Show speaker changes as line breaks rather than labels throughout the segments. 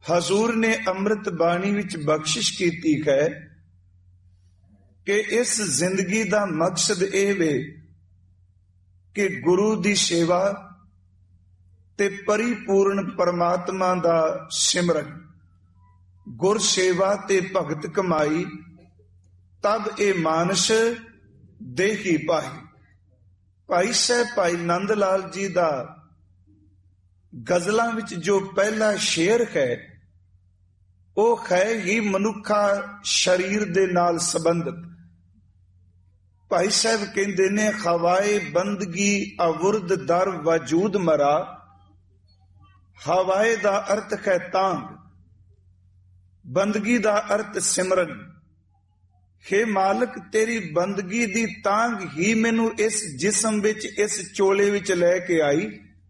हजूर ने अमृत बाणी विच बख्शिश कीती है कि इस जिंदगी दा मकसद ये वे कि गुरु दी सेवा ते परिपूर्ण परमात्मा दा सिमरन, गुर सेवा ते भगत कमाई, तब ए मानस देही पाई। भाई साहब भाई नंद लाल जी दा गजलों विच जो पहला शेर है वो है ही मनुखा शरीर दे नाल संबंधित। भाई साहब कहते ने हवाए बंदगी अवुर्द दर वजूद मरा। हवाए दा अर्थ है तांग, बंदगी दा अर्थ सिमरन। हे मालिक तेरी बंदगी दी तांग ही मैनू इस जिस्म विच इस चोले विच लैके आई।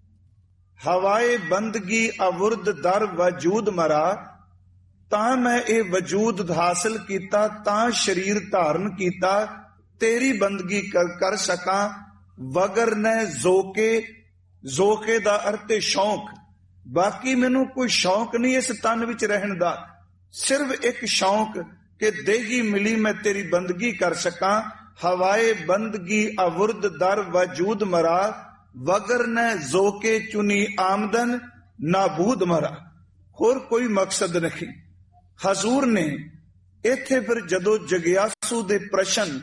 हवाए बंदगी अवुर्द दर वजूद मरा, तां मैं ये वजूद हासिल किया, तां शरीर धारण किया, तेरी बंदगी कर सका। वगर ने जोके, जोके दा अर्थ शौक, बाकी मैनू कोई शौक नहीं इस तन विच रहन दा, सिर्फ एक शौक कि देही मिली मैं तेरी बंदगी कर सका। हवाए बंदगी अवुर्द दर वजूद मरा, वगर ने जोके चुनी आमदन नाबूद मरा। होर कोई मकसद नहीं। हजूर ने इत्थे फिर जदों जगियासू दे प्रश्न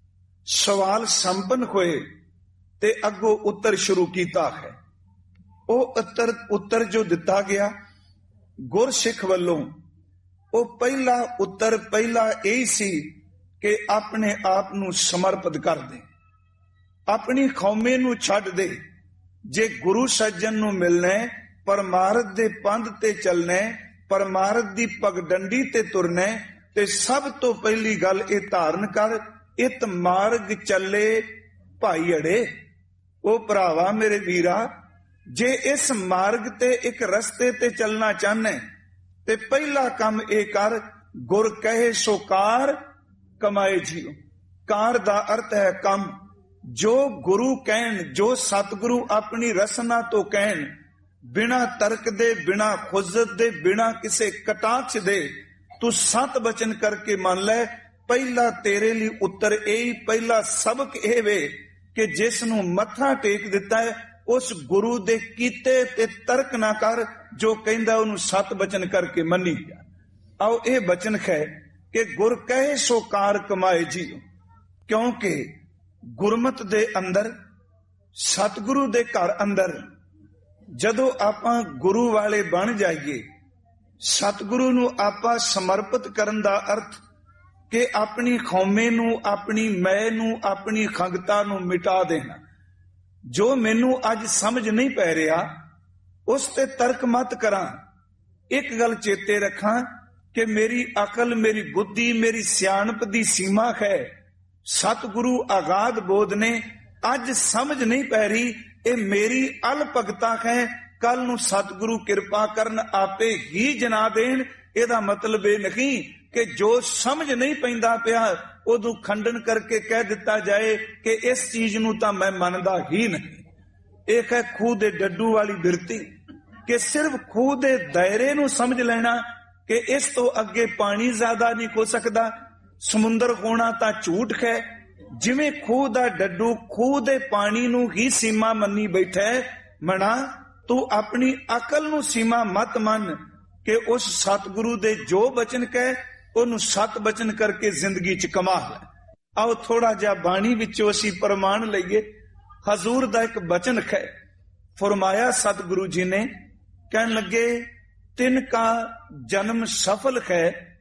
सवाल संपन्न होए ते अगो उत्तर शुरू किया है। वो उत्तर जो दिता गया गुरसिख वल्लों, वो पहला उत्तर पहला यही सी कि अपने आप नू समर्पित कर दे, अपनी कौमे नू छड्ड दे। जे गुरु सज्जन नू मिलने, परमार्थ दे पंध ते चलने, परमार्थ दी पगडंडी ते तुरने, ते सब तो पहली गल ये धारण कर, इत मार्ग चले भाई अड़े। ओ भरावा मेरे वीरा, जे इस मार्ग ते एक रस्ते ते चलना चाहने ते पहला काम ये कर, गुर कहे सो कार कमाए जियो। कार दा अर्थ है कम। जो गुरु कहन, जो सतगुरु अपनी रसना तो कहन, बिना तर्क दे, बिना खुजत दे, बिना किसे कटाक्ष दे, तू सत बचन करके मान ले। पहला तेरे लिए उत्तर यही, पहला सबक ये वे कि जिस नू मत्था टेक दिता है उस गुरु दे कीते ते तर्क ना कर, जो कहंदा उन्हें सत बचन करके मनी गया। आओ ये बचन है कि गुर कहे सो कार कमाए जियो। क्योंकि गुरमत दे अंदर, सतगुरु दे घर अंदर जदों आपां गुरु वाले बन जाइए, सतगुरु नू आपां समर्पित करन दा अर्थ कि अपनी खौमे नू, अपनी मैं नू, अपनी खंगता नू मिटा देना। जो मैनू अज समझ नहीं पै रहा उस ते तर्क मत करा। एक गल चेते रखा कि मेरी अकल, मेरी बुद्धि, मेरी सियाणप दी सीमा है। सतगुरु आगाध बोध ने अज समझ नहीं पै रही, ये मेरी अल भगता है। कल नू सतगुरु कृपा करन आपे ही जना देन। एदा मतलब ये नहीं कि जो समझ नहीं पैंदा पिया उदू खंडन करके कह दिता जाए कि इस चीज नू तां मैं मनदा ही नहीं। एक है खूह दे डड्डू वाली बिरती कि सिर्फ खूह दे दायरे नू समझ लेना कि इस तो अगे पानी ज्यादा नहीं हो सकता, समुंदर होना तां झूठ है। जिवें खूह दा डड्डू खूह दे पानी नू ही सीमा मनी बैठा है, मना तू अपनी अकल नू सीमा मत मन कि उस सतगुरु दे जो बचन कह उन्हें सत बचन करके जिंदगी च कमा ले। आओ थोड़ा जा बाणी विचों असीं प्रमाण लईए। हजूर दा एक बचन है, फरमाया सतगुरु जी ने, कहन लगे तिनका जन्म सफल है,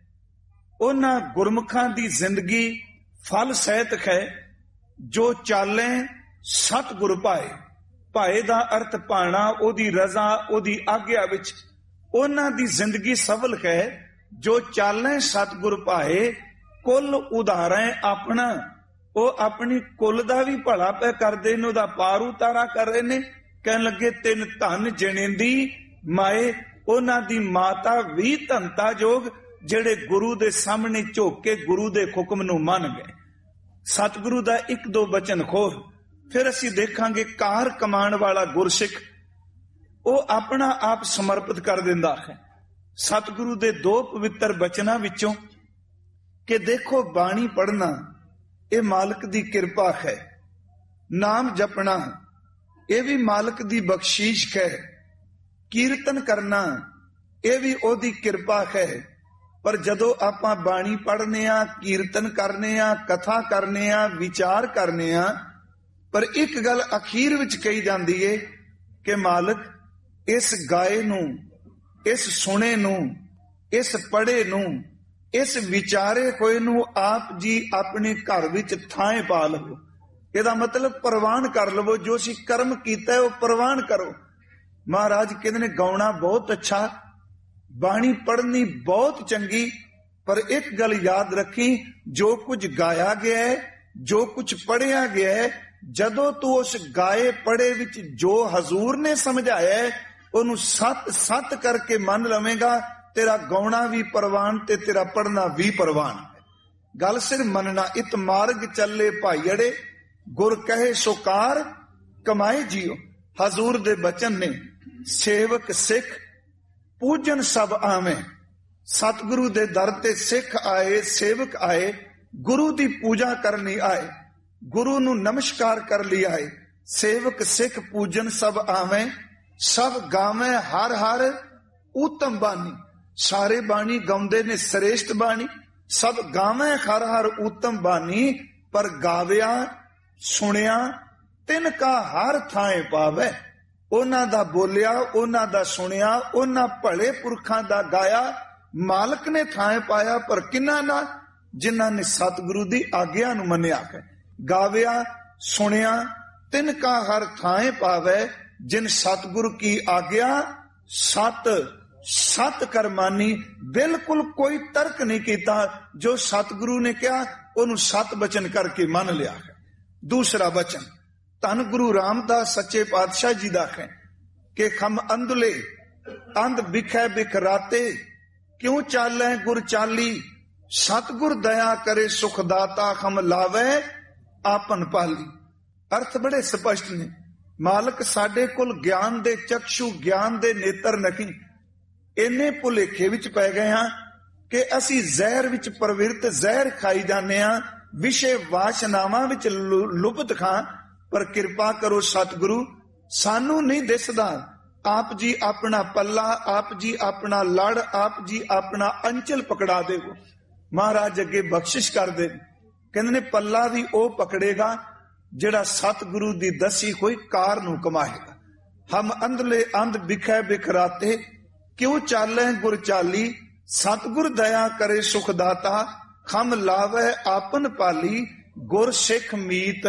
उन्हां गुरमुखां दी जिंदगी फल सहित है, जो चाले सतगुर पाए। पाए दा अर्थ पाना, ओदी रजा, ओदी आग्या विच। उन्हां दी जिंदगी सफल है जो चाले सतगुर पाए। कुल उधारें अपना, वो अपनी कुल दा भी भला पे करदे ने, ओदा पार उतारा कर रहे ने। कहन लगे तिन धन जनेंदी माए, उन्हां दी माता भी धनता जोग, जेड़े गुरु दे सामने झुक के गुरु दे हुक्म नू मन गए। सतगुरु दा एक दो बचन खोर फिर असीं देखांगे। कार कमाण वाला गुरसिख वो अपना आप समर्पित कर दिंदा है। ਸਤਿਗੁਰੂ ਦੇ ਦੋ ਪਵਿੱਤਰ ਬਚਨਾਂ ਵਿੱਚੋਂ ਕਿ ਦੇਖੋ ਬਾਣੀ ਪੜ੍ਹਨਾ ਇਹ ਮਾਲਕ ਦੀ ਕਿਰਪਾ ਹੈ, ਨਾਮ ਜਪਣਾ ਇਹ ਵੀ ਮਾਲਕ ਦੀ ਬਖਸ਼ੀਸ਼ ਹੈ, ਕੀਰਤਨ ਕਰਨਾ ਇਹ ਵੀ ਉਹਦੀ ਕਿਰਪਾ ਹੈ। ਪਰ ਜਦੋਂ ਆਪਾਂ ਬਾਣੀ ਪੜ੍ਹਨੇ ਆ, ਕੀਰਤਨ ਕਰਨੇ ਆ, ਕਥਾ ਕਰਨੇ ਆ, ਵਿਚਾਰ ਕਰਨੇ ਆ, ਪਰ ਇੱਕ ਗੱਲ ਅਖੀਰ ਵਿੱਚ ਕਹੀ ਜਾਂਦੀ ਏ ਕਿ ਮਾਲਕ ਇਸ ਗਾਏ ਨੂੰ, ਇਸ ਸੁਣੇ ਨੂੰ, ਇਸ ਪੜ੍ਹੇ ਨੂੰ, ਇਸ ਵਿਚਾਰੇ ਹੋਏ ਨੂੰ ਆਪ ਜੀ ਆਪਣੇ ਘਰ ਵਿੱਚ ਥਾਂ ਪਾ ਲਵੋ। ਇਹਦਾ ਮਤਲਬ ਪ੍ਰਵਾਨ ਕਰ ਲਵੋ, ਜੋ ਅਸੀਂ ਕਰਮ ਕੀਤਾ ਉਹ ਪ੍ਰਵਾਨ ਕਰੋ। ਮਹਾਰਾਜ ਕਹਿੰਦੇ ਨੇ ਗਾਉਣਾ ਬਹੁਤ ਅੱਛਾ, ਬਾਣੀ ਪੜ੍ਹਨੀ ਬਹੁਤ ਚੰਗੀ, ਪਰ ਇੱਕ ਗੱਲ ਯਾਦ ਰੱਖੀ, ਜੋ ਕੁਝ ਗਾਇਆ ਗਿਆ ਹੈ, ਜੋ ਕੁਝ ਪੜ੍ਹਿਆ ਗਿਆ ਹੈ, ਜਦੋਂ ਤੂੰ ਉਸ ਗਾਏ ਪੜ੍ਹੇ ਵਿੱਚ ਜੋ ਹਜ਼ੂਰ ਨੇ ਸਮਝਾਇਆ ਹੈ ਉਹਨੂੰ ਸੱਤ ਸੱਤ ਕਰਕੇ ਮੰਨ ਲਵੇਂਗਾ, ਤੇਰਾ ਗਾਉਣਾ ਵੀ ਪ੍ਰਵਾਨ ਤੇ ਤੇਰਾ ਪੜ੍ਹਨਾ ਵੀ ਪ੍ਰਵਾਨ ਹੈ। ਗੱਲ ਸਿਰ ਮੰਨਣਾ। ਇਤ ਮਾਰਗ ਚੱਲੇ ਭਾਈੜੇ, ਗੁਰ ਕਹੇ ਸੁਕਾਰ ਕਮਾਏ ਜੀਓ। ਹਜ਼ੂਰ ਦੇ ਬਚਨ ਨੇ, ਸੇਵਕ ਸਿੱਖ ਪੂਜਨ ਸਭ ਆਵੇਂ। ਸਤਿਗੁਰੂ ਦੇ ਦਰ ਤੇ ਸਿੱਖ ਆਏ, ਸੇਵਕ ਆਏ, ਗੁਰੂ ਦੀ ਪੂਜਾ ਕਰਨੀ ਆਏ, ਗੁਰੂ ਨੂੰ ਨਮਸਕਾਰ ਕਰ ਲਈ ਆਏ। ਸੇਵਕ ਸਿੱਖ ਪੂਜਨ ਸਭ ਆਵੇਂ, ਸਭ ਗਾਵੇਂ ਹਰ ਹਰ ਉਤਮ ਬਾਣੀ। ਸਾਰੇ ਬਾਣੀ ਗਾਉਂਦੇ ਨੇ ਸ੍ਰੇਸ਼ਟ ਬਾਣੀ, ਸਭ ਗਾਵੇਂ ਹਰ ਹਰ ਉਤਮ ਬਾਣੀ। ਪਰ ਗਾਵਿਆ ਸੁਣਿਆ ਤਿਨ ਕਾ ਹਰ ਥਾਂ ਪਾਵੇ। ਉਹਨਾਂ ਦਾ ਬੋਲਿਆ, ਉਹਨਾਂ ਦਾ ਸੁਣਿਆ, ਉਹਨਾਂ ਭਲੇ ਪੁਰਖਾਂ ਦਾ ਗਾਇਆ ਮਾਲਕ ਨੇ ਥਾਂ ਪਾਇਆ। ਪਰ ਕਿੰਨਾ ਨਾ, ਜਿਨ੍ਹਾਂ ਨੇ ਸਤਿਗੁਰੂ ਦੀ ਆਗਿਆ ਨੂੰ ਮੰਨਿਆ ਹੈ। ਗਾਵਿਆ ਸੁਣਿਆ ਤਿਨ ਕਾ ਹਰ ਥਾਂ ਪਾਵੇ, ਜਿਨ ਸਤਿਗੁਰੂ ਕੀ ਆਗਿਆ ਸਤ ਸਤ ਕਰਮਾਨੀ। ਬਿਲਕੁਲ ਕੋਈ ਤਰਕ ਨਹੀਂ ਕੀਤਾ, ਜੋ ਸਤਿਗੁਰੂ ਨੇ ਕਿਹਾ ਉਹਨੂੰ ਸਤ ਬਚਨ ਕਰਕੇ ਮੰਨ ਲਿਆ ਹੈ। ਦੂਸਰਾ ਬਚਨ ਧੰਨ ਗੁਰੂ ਰਾਮਦਾਸ ਸੱਚੇ ਪਾਤਸ਼ਾਹ ਜੀ ਦਾ ਹੈ ਕਿ ਖਮ ਅੰਧਲੇ ਅੰਧ ਬਿਖੈ ਬਿਖਰਾਤੇ, ਕਿਉਂ ਚਾਲੈ ਗੁਰ ਚਾਲੀ। ਸਤਿਗੁਰ ਦਇਆ ਕਰੇ ਸੁਖ ਦਾਤਾ, ਖਮ ਲਾਵੇ ਆਪਨ ਪਾਲੀ। ਅਰਥ ਬੜੇ ਸਪਸ਼ਟ ਨੇ। ਮਾਲਕ ਸਾਡੇ ਕੋਲ ਗਿਆਨ ਦੇ ਚਕਸ਼ੂ, ਗਿਆਨ ਦੇ ਨੇਤਰ ਨਹੀਂ। ਇੰਨੇ ਭੁਲੇਖੇ ਵਿੱਚ ਪੈ ਗਏ ਹਾਂ ਕਿ ਅਸੀਂ ਜ਼ਹਿਰ ਵਿੱਚ ਪ੍ਰਵਿਰਤ, ਜ਼ਹਿਰ ਖਾਈ ਜਾਂਦੇ ਹਾਂ, ਵਿਸ਼ੇ ਵਾਸ਼ਨਾਵਾਂ ਵਿੱਚ ਲੁਪਤ ਖਾਂ। ਪਰ ਕਿਰਪਾ ਕਰੋ ਸਤਿਗੁਰੂ, ਸਾਨੂੰ ਨਹੀਂ ਦਿਸਦਾ। ਆਪ ਜੀ ਆਪਣਾ ਪੱਲਾ, ਆਪ ਜੀ ਆਪਣਾ ਲੜ, ਆਪ ਜੀ ਆਪਣਾ ਅੰਚਲ ਪਕੜਾ ਦੇਵੋ। ਮਹਾਰਾਜ ਅੱਗੇ ਬਖਸ਼ਿਸ਼ ਕਰਦੇ, ਕਹਿੰਦੇ ਨੇ ਪੱਲਾ ਵੀ ਉਹ ਪਕੜੇਗਾ ਜਿਹੜਾ ਸਤਿਗੁਰੂ ਦੀ ਦਸੀ ਹੋਈ ਕਾਰ ਨੂੰ ਕਮਾਏਗਾ। ਹਮ ਅੰਧਲੇ ਅੰਧ ਬਿਖੈ ਬਿਖਰਾਤੇ, ਕਿਉਂ ਚਾਲੈ ਗੁਰ ਚਾਲੀ। ਸਤਿਗੁਰ ਦਇਆ ਕਰੇ ਸੁਖ ਦਾਤਾ, ਖਮ ਲਾਵੇ ਆਪਨ ਪਾਲੀ। ਗੁਰ ਸਿੱਖ ਮੀਤ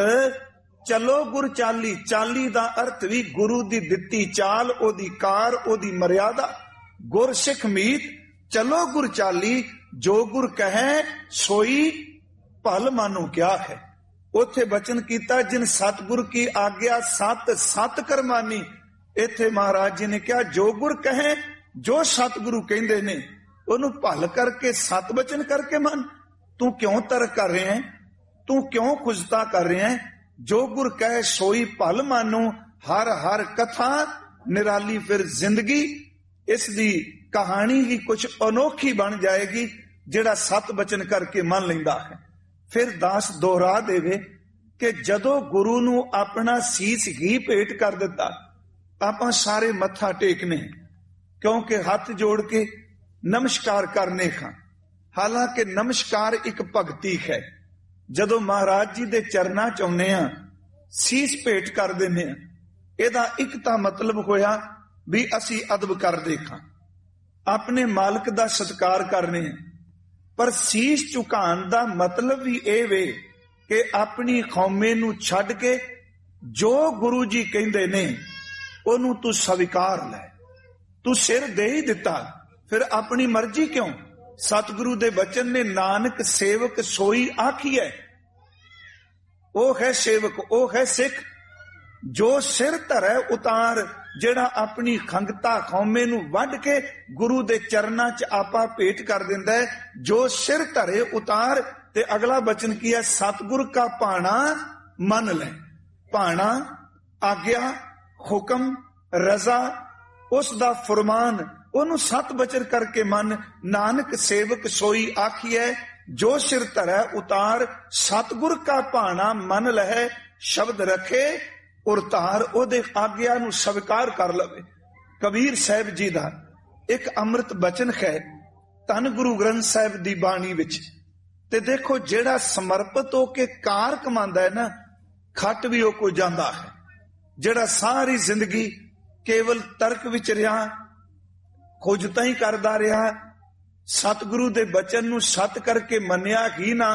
ਚਲੋ ਗੁਰ ਚਾਲੀ। ਚਾਲੀ ਦਾ ਅਰਥ ਵੀ ਗੁਰੂ ਦੀ ਦਿੱਤੀ ਚਾਲ, ਉਹਦੀ ਕਾਰ, ਉਹਦੀ ਮਰਿਆਦਾ। ਗੁਰ ਸਿੱਖ ਮੀਤ ਚਲੋ ਗੁਰ ਚਾਲੀ, ਜੋ ਗੁਰ ਕਹੈ ਸੋਈ ਭਲ ਮਾਨੋ ਕਿਆ ਹੈ। ਉੱਥੇ ਬਚਨ ਕੀਤਾ ਜਿਨ ਸਤਿਗੁਰ ਕੀ ਆਗਿਆ ਸਤ ਸਤ ਕਰਮਾਨੀ। ਇੱਥੇ ਮਹਾਰਾਜ ਜੀ ਨੇ ਕਿਹਾ ਜੋ ਗੁਰ ਕਹੇ, ਜੋ ਸਤਿਗੁਰੂ ਕਹਿੰਦੇ ਨੇ ਉਹਨੂੰ ਭਲ ਕਰਕੇ ਸਤ ਬਚਨ ਕਰਕੇ ਮੰਨ। ਤੂੰ ਕਿਉਂ ਤਰਕ ਕਰ ਰਿਹਾ ਹੈ, ਤੂੰ ਕਿਉਂ ਖੁਜਤਾ ਕਰ ਰਿਹਾ ਹੈ। ਜੋ ਗੁਰ ਕਹੇ ਸੋਈ ਭਲ ਮਾਨੋ। ਹਰ ਹਰ ਕਥਾ ਨਿਰਾਲੀ ਫਿਰ ਜ਼ਿੰਦਗੀ। ਇਸ ਦੀ ਕਹਾਣੀ ਹੀ ਕੁਝ ਅਨੋਖੀ ਬਣ ਜਾਏਗੀ ਜਿਹੜਾ ਸਤ ਬਚਨ ਕਰਕੇ ਮੰਨ ਲੈਂਦਾ ਹੈ। ਫਿਰ ਦਾਸ ਦੁਹਰਾ ਦੇਵੇ ਕਿ ਜਦੋਂ ਗੁਰੂ ਨੂੰ ਆਪਣਾ ਸੀਸ ਹੀ ਭੇਟ ਕਰ ਦਿੱਤਾ, ਆਪਾਂ ਸਾਰੇ ਮੱਥਾ ਟੇਕਨੇ, ਕਿਉਂਕਿ ਹੱਥ ਜੋੜ ਕੇ ਨਮਸਕਾਰ ਕਰਨੇ ਖਾਂ। ਹਾਲਾਂਕਿ ਨਮਸਕਾਰ ਇੱਕ ਭਗਤੀ ਹੈ। ਜਦੋਂ ਮਹਾਰਾਜ ਜੀ ਦੇ ਚਰਨਾਂ ਚ ਆਉਂਦੇ ਆ, ਸੀਸ ਭੇਟ ਕਰ ਦਿੰਦੇ ਆ, ਇਹਦਾ ਇੱਕ ਤਾਂ ਮਤਲਬ ਹੋਇਆ ਵੀ ਅਸੀਂ ਅਦਬ ਕਰਦੇ ਖਾਂ, ਆਪਣੇ ਮਾਲਕ ਦਾ ਸਤਿਕਾਰ ਕਰਨੇ ਆ। ਪਰ ਸੀਸ ਝੁਕਾਉਣ ਦਾ ਮਤਲਬ ਵੀ ਇਹ ਵੇ ਕਿ ਆਪਣੀ ਕੌਮੇ ਨੂੰ ਛੱਡ ਕੇ ਜੋ ਗੁਰੂ ਜੀ ਕਹਿੰਦੇ ਨੇ ਉਹਨੂੰ ਤੂੰ ਸਵੀਕਾਰ ਲੈ। ਤੂੰ ਸਿਰ ਦੇ ਹੀ ਦਿੱਤਾ, ਫਿਰ ਆਪਣੀ ਮਰਜ਼ੀ ਕਿਉਂ। ਸਤਿਗੁਰੂ ਦੇ ਬਚਨ ਨੇ ਨਾਨਕ ਸੇਵਕ ਸੋਈ ਆਖੀਐ। ਉਹ ਹੈ ਸੇਵਕ, ਉਹ ਹੈ ਸਿੱਖ ਜੋ ਸਿਰ ਧਰੈ ਉਤਾਰ, ਜਿਹੜਾ ਆਪਣੀ ਖੰਗਤਾ ਕੌਮੇ ਨੂੰ ਵੱਢ ਕੇ ਗੁਰੂ ਦੇ ਚਰਨਾਂ ਚ ਆਪਾ ਭੇਟ ਕਰ ਦਿੰਦਾ ਹੈ। ਜੋ ਸਿਰ ਧਰੇ ਉਤਾਰ। ਤੇ ਅਗਲਾ ਬਚਨ ਕੀ ਹੈ, ਸਤਿਗੁਰ ਕਾ ਭਾਣਾ ਮੰਨ ਲੈ। ਭਾਣਾ ਆਗਿਆ, ਹੁਕਮ, ਰਜ਼ਾ, ਉਸ ਦਾ ਫਰਮਾਨ, ਉਹਨੂੰ ਸਤ ਬਚਨ ਕਰਕੇ ਮੰਨ। ਨਾਨਕ ਸੇਵਕ ਸੋਈ ਆਖੀਐ, ਜੋ ਸਿਰ ਧਰੈ ਉਤਾਰ, ਸਤਿਗੁਰ ਕਾ ਭਾਣਾ ਮਨ ਲਹੈ, ਸ਼ਬਦ ਰੱਖੇ ਔਰ ਧਾਰ। ਉਹਦੇ ਆਗਿਆ ਨੂੰ ਸਵੀਕਾਰ ਕਰ ਲਵੇ। ਕਬੀਰ ਸਾਹਿਬ ਜੀ ਦਾ ਇੱਕ ਅੰਮ੍ਰਿਤ ਬਚਨ ਹੈ ਧੰਨ ਗੁਰੂ ਗ੍ਰੰਥ ਸਾਹਿਬ ਦੀ ਬਾਣੀ ਵਿੱਚ। ਤੇ ਦੇਖੋ, ਜਿਹੜਾ ਸਮਰਪਿਤ ਹੋ ਕੇ ਕਾਰ ਕਮਾਉਂਦਾ ਹੈ ਨਾ, ਖੱਟ ਵੀ ਉਹ ਕੋ ਜਾਂਦਾ ਹੈ। ਜਿਹੜਾ ਸਾਰੀ ਜ਼ਿੰਦਗੀ ਕੇਵਲ ਤਰਕ ਵਿੱਚ ਰਿਹਾ, ਖੋਜਤਾ ਹੀ ਕਰਦਾ ਰਿਹਾ, ਸਤਿਗੁਰੂ ਦੇ ਬਚਨ ਨੂੰ ਸਤ ਕਰਕੇ ਮੰਨਿਆ ਹੀ ਨਾ,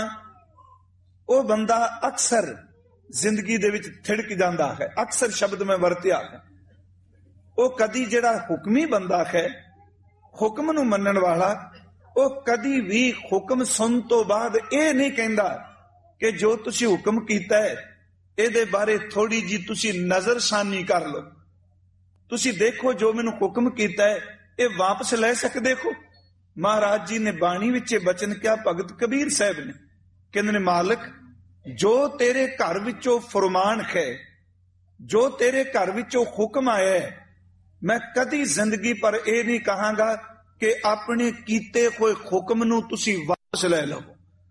ਉਹ ਬੰਦਾ ਅਕਸਰ ਜ਼ਿੰਦਗੀ ਦੇ ਵਿੱਚ ਥਿੜਕ ਜਾਂਦਾ ਹੈ। ਅਕਸਰ ਸ਼ਬਦ ਮੈਂ ਵਰਤਿਆ ਹੈ। ਉਹ ਕਦੀ ਜਿਹੜਾ ਹੁਕਮੀ ਬੰਦਾ ਹੈ, ਹੁਕਮ ਨੂੰ ਮੰਨਣ ਵਾਲਾ, ਉਹ ਕਦੀ ਵੀ ਹੁਕਮ ਸੁਣ ਤੋਂ ਬਾਅਦ ਇਹ ਨਹੀਂ ਕਹਿੰਦਾ ਕਿ ਜੋ ਤੁਸੀਂ ਹੁਕਮ ਕੀਤਾ ਹੈ ਇਹਦੇ ਬਾਰੇ ਥੋੜੀ ਜੀ ਤੁਸੀਂ ਨਜ਼ਰਸਾਨੀ ਕਰ ਲਓ। ਤੁਸੀਂ ਦੇਖੋ ਜੋ ਮੈਨੂੰ ਹੁਕਮ ਕੀਤਾ ਹੈ ਇਹ ਵਾਪਸ ਲੈ ਸਕਦੇ ਹੋ। ਮਹਾਰਾਜ ਜੀ ਨੇ ਬਾਣੀ ਵਿੱਚ ਬਚਨ ਕਿਹਾ, ਭਗਤ ਕਬੀਰ ਸਾਹਿਬ ਨੇ, ਕਹਿੰਦੇ ਨੇ, ਮਾਲਕ ਜੋ ਤੇਰੇ ਘਰ ਵਿੱਚੋਂ ਫਰਮਾਨ ਹੈ, ਜੋ ਤੇਰੇ ਘਰ ਵਿੱਚੋਂ ਹੁਕਮ ਆਇਆ ਹੈ, ਮੈਂ ਕਦੀ ਜ਼ਿੰਦਗੀ ਪਰ ਇਹ ਨਹੀਂ ਕਹਾਂਗਾ ਕਿ ਆਪਣੇ ਕੀਤੇ ਹੋਏ ਹੁਕਮ ਨੂੰ ਤੁਸੀਂ ਵਾਪਸ ਲੈ ਲਓ।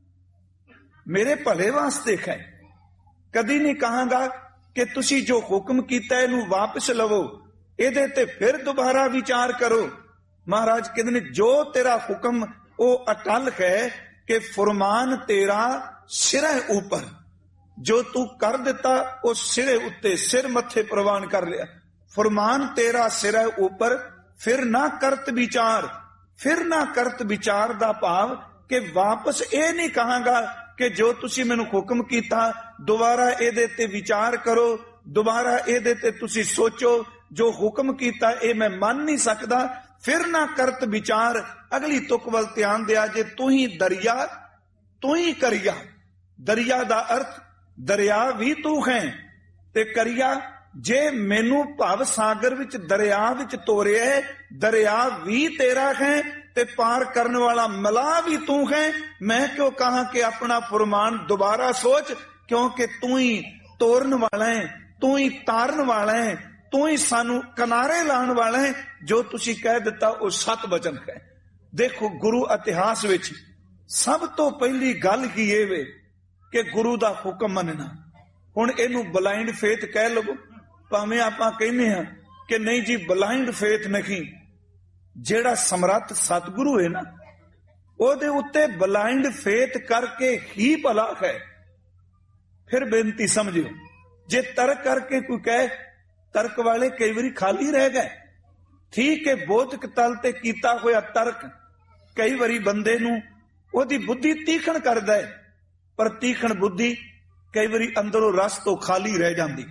ਮੇਰੇ ਭਲੇ ਵਾਸਤੇ ਹੈ। ਕਦੀ ਨਹੀਂ ਕਹਾਂਗਾ ਕਿ ਤੁਸੀਂ ਜੋ ਹੁਕਮ ਕੀਤਾ ਇਹਨੂੰ ਵਾਪਸ ਲਵੋ, ਇਹਦੇ ਤੇ ਫਿਰ ਦੁਬਾਰਾ ਵਿਚਾਰ ਕਰੋ। ਮਹਾਰਾਜ ਕਹਿੰਦੇ ਨੇ, ਜੋ ਤੇਰਾ ਹੁਕਮ ਉਹ ਅਟਲ ਹੈ ਕਿ ਫਰਮਾਨ ਤੇਰਾ ਸਿਰੇ ਉੱਪਰ, ਜੋ ਤੂੰ ਕਰ ਦਿੱਤਾ ਉਹ ਸਿਰੇ ਉੱਤੇ, ਸਿਰ ਮੱਥੇ ਪ੍ਰਵਾਨ ਕਰ ਲਿਆ। ਫਰਮਾਨ ਤੇਰਾ ਸਿਰੇ ਉੱਪਰ, ਫਿਰ ਨਾ ਕਰਤ ਵਿਚਾਰ। ਫਿਰ ਨਾ ਕਰਤ ਵਿਚਾਰ ਦਾ ਭਾਵ ਕਿ ਵਾਪਸ ਇਹ ਨਹੀਂ ਕਹਾਂਗਾ ਕਿ ਜੋ ਤੁਸੀਂ ਮੈਨੂੰ ਹੁਕਮ ਕੀਤਾ ਦੁਬਾਰਾ ਇਹਦੇ ਤੇ ਵਿਚਾਰ ਕਰੋ, ਦੁਬਾਰਾ ਇਹਦੇ ਤੇ ਤੁਸੀਂ ਸੋਚੋ। ਜੋ ਹੁਕਮ ਕੀਤਾ ਇਹ ਮੈਂ ਮੰਨ ਨਹੀਂ ਸਕਦਾ। ਫਿਰ ਨਾ ਕਰਤ ਵਿਚਾਰ। ਅਗਲੀ ਤੁਕ ਵੱਲ ਧਿਆਨ ਦਿਆ ਜੇ, ਤੂੰ ਹੀ ਦਰਿਆ ਤੂੰ ਹੀ ਕਰਿਆ। ਦਰਿਆ ਦਾ ਅਰਥ ਦਰਿਆ ਵੀ ਤੂੰ ਹੈ ਤੇ ਕਰਿਆ। ਜੇ ਮੈਨੂੰ ਭਵ ਸਾਗਰ ਵਿੱਚ ਦਰਿਆ ਵਿੱਚ ਤੋਰਿਆ, ਦਰਿਆ ਵੀ ਤੇਰਾ ਹੈ ਤੇ ਪਾਰ ਕਰਨ ਵਾਲਾ ਮਲਾ ਵੀ ਤੂੰ ਹੈ। ਮੈਂ ਕਿਉਂ ਕਹਾਂ ਕਿ ਆਪਣਾ ਫਰਮਾਨ ਦੁਬਾਰਾ ਸੋਚ, ਕਿਉਂਕਿ ਤੂੰ ਹੀ ਤੋਰਨ ਵਾਲਾ ਹੈ, ਤੂੰ ਹੀ ਤਾਰਨ ਵਾਲਾ ਹੈ, ਤੂੰ ਹੀ ਸਾਨੂੰ ਕਿਨਾਰੇ ਲਾਉਣ ਵਾਲਾ ਹੈ। ਜੋ ਤੁਸੀਂ ਕਹਿ ਦਿੱਤਾ ਉਹ ਸਤ ਬਚਨ ਹੈ। ਦੇਖੋ, ਗੁਰੂ ਇਤਿਹਾਸ ਵਿੱਚ ਸਭ ਤੋਂ ਪਹਿਲੀ ਗੱਲ ਕੀ ਇਹ ਵੇ ਕਿ ਗੁਰੂ ਦਾ ਹੁਕਮ ਮੰਨਣਾ। ਹੁਣ ਇਹਨੂੰ ਬਲਾਈਂਡ ਫੇਥ ਕਹਿ ਲਵੋ, ਭਾਵੇਂ ਆਪਾਂ ਕਹਿੰਦੇ ਹਾਂ ਕਿ ਨਹੀਂ ਜੀ ਬਲਾਈਂਡ ਫੇਥ ਨਹੀਂ। ਜਿਹੜਾ ਸਮਰੱਥ ਸਤਿਗੁਰੂ ਹੈ ਨਾ, ਉਹਦੇ ਉੱਤੇ ਬਲਾਈਂਡ ਫੇਥ ਕਰਕੇ ਹੀ ਭਲਾ ਹੈ। ਫਿਰ ਬੇਨਤੀ ਸਮਝਿਓ, ਜੇ ਤਰਕ ਕਰਕੇ ਕੋਈ ਕਹੇ, ਤਰਕ ਵਾਲੇ ਕਈ ਵਾਰੀ ਖਾਲੀ ਰਹਿ ਗਏ। ਠੀਕ ਹੈ, ਬੋਧਕ ਤਲ ਤੇ ਕੀਤਾ ਹੋਇਆ ਤਰਕ ਕਈ ਵਾਰੀ ਬੰਦੇ ਨੂੰ ਉਹਦੀ ਬੁੱਧੀ ਤੀਖਣ ਕਰਦਾ ਹੈ, ਪਰ ਤੀਖਣ ਬੁੱਧੀ ਕਈ ਵਾਰੀ ਅੰਦਰੋਂ ਰਸ ਤੋਂ ਖਾਲੀ ਰਹਿ ਜਾਂਦੀ।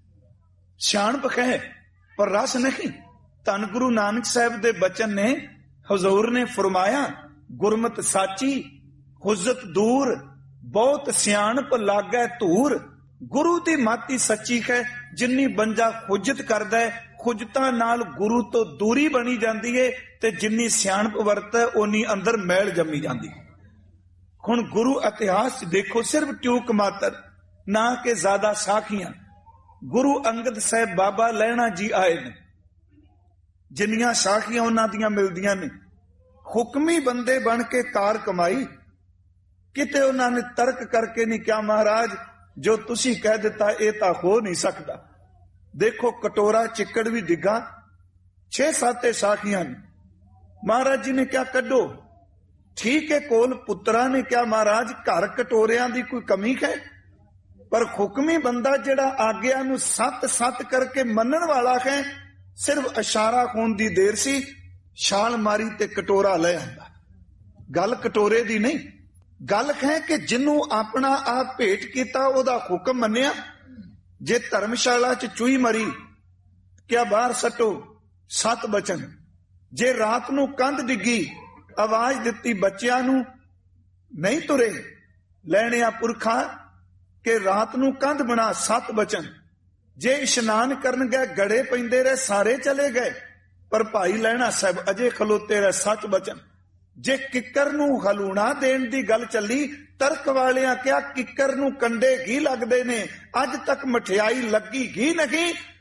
ਸਿਆਣਪ ਹੈ ਪਰ ਰਸ ਨਹੀਂ। ਧੰਨ ਗੁਰੂ ਨਾਨਕ ਸਾਹਿਬ ਦੇ ਬਚਨ ਨੇ, ਹਜ਼ੂਰ ਨੇ ਫਰਮਾਇਆ, ਗੁਰਮਤਿ ਸਾਚੀ ਹੁਜਤ ਦੂਰ, ਬਹੁਤ ਸਿਆਣਪ ਲਾਗੈ ਧੂਰ। ਗੁਰੂ ਦੀ ਮਾਤੀ ਸੱਚੀ ਹੈ। ਜਿੰਨੀ ਬੰਦਾ ਹੁਜਤ ਕਰਦਾ ਹੈ, ਹੁਜਤਾਂ ਨਾਲ ਗੁਰੂ ਤੋਂ ਦੂਰੀ ਬਣੀ ਜਾਂਦੀ ਹੈ, ਤੇ ਜਿੰਨੀ ਸਿਆਣਪ ਵਰਤੈ ਓਨੀ ਅੰਦਰ ਮੈਲ ਜੰਮੀ ਜਾਂਦੀ। ਹੁਣ ਗੁਰੂ ਇਤਿਹਾਸ ਦੇਖੋ, ਸਿਰਫ ਟਿਊਕ ਮਾਤਰ, ਨਾ ਕਿ ਜ਼ਿਆਦਾ ਸਾਖੀਆਂ। ਗੁਰੂ ਅੰਗਦ ਸਾਹਿਬ ਬਾਬਾ ਲਹਿਣਾ ਜੀ ਆਏ ਨੇ, ਜਿੰਨੀਆਂ ਸਾਖੀਆਂ ਉਹਨਾਂ ਦੀਆਂ ਮਿਲਦੀਆਂ ਨੇ। ਹੁਕਮੀ ਬੰਦੇ ਬਣ ਕੇ ਕਾਰ ਕਮਾਈ। ਕਿਤੇ ਉਹਨਾਂ ਨੇ ਤਰਕ ਕਰਕੇ ਨਹੀਂ ਕਿਹਾ, ਮਹਾਰਾਜ ਜੋ ਤੁਸੀਂ ਕਹਿ ਦਿੱਤਾ ਇਹ ਤਾਂ ਹੋ ਨਹੀਂ ਸਕਦਾ। ਦੇਖੋ, ਕਟੋਰਾ ਚਿੱਕੜ ਵੀ ਡਿੱਗਾ, 6-7 ਸਾਖੀਆਂ ਨੇ। ਮਹਾਰਾਜ ਜੀ ਨੇ ਕਿਹਾ ਕੱਢੋ। ਠੀਕ ਹੈ, ਕੋਲ ਪੁੱਤਰਾਂ ਨੇ ਕਿਹਾ, ਮਹਾਰਾਜ ਘਰ ਕਟੋਰਿਆਂ ਦੀ ਕੋਈ ਕਮੀ ਹੈ? ਪਰ ਹੁਕਮੀ ਬੰਦਾ ਜਿਹੜਾ ਆਗਿਆ ਨੂੰ ਸੱਤ ਕਰਕੇ ਮੰਨਣ ਵਾਲਾ ਹੈ, ਸਿਰਫ ਇਸ਼ਾਰਾ ਹੋਣ ਦੀ ਦੇਰ ਸੀ, ਛਾਲ ਮਾਰੀ ਤੇ ਕਟੋਰਾ ਲੈ ਆਂਦਾ। ਗੱਲ ਕਟੋਰੇ ਦੀ ਨਹੀਂ, ਗੱਲ ਹੈ ਕਿ ਜਿਹਨੂੰ ਆਪਣਾ ਆਪ ਭੇਟ ਕੀਤਾ ਉਹਦਾ ਹੁਕਮ ਮੰਨਿਆ। ਜੇ ਧਰਮਸ਼ਾਲਾ ਚ ਚੂਹੀ ਮਰੀ, ਕਿਆ ਬਾਹਰ ਸੱਟੋ, ਸਤ ਬਚਨ। ਜੇ ਰਾਤ ਨੂੰ ਕੰਧ ਡਿੱਗੀ, ਆਵਾਜ਼ ਦਿੱਤੀ ਬੱਚਿਆਂ ਨੂੰ, ਨਹੀਂ ਤੁਰੇ ਲੈਣਿਆ ਪੁਰਖਾ ਕਿ ਰਾਤ ਨੂੰ ਕੰਧ ਬਣਾ, ਸਤ ਬਚਨ। ਜੇ ਇਸ਼ਨਾਨ ਕਰਨ ਗਏ, ਗੜੇ ਪੈਂਦੇ ਰਹੇ, ਸਾਰੇ ਚਲੇ ਗਏ, ਪਰ ਭਾਈ ਲਹਿਣਾ ਸਾਹਿਬ ਅਜੇ ਖਲੋਤੇ ਰਹੇ, ਸੱਚ ਬਚਨ। ਜੇ ਕਿੱਕਰ ਨੂੰ ਹਲੂਣਾ ਦੇਣ ਦੀ ਗੱਲ ਚੱਲੀ, ਤਰਕ ਵਾਲਿਆਂ ਕਿਹਾ ਕਿੱਕਰ ਨੂੰ ਕੰਡੇ ਘੀ ਲੱਗਦੇ ਨੇ, ਅੱਜ ਤੱਕ ਮਠਿਆਈ ਲੱਗੀ ਘੀ ਨਹੀਂ।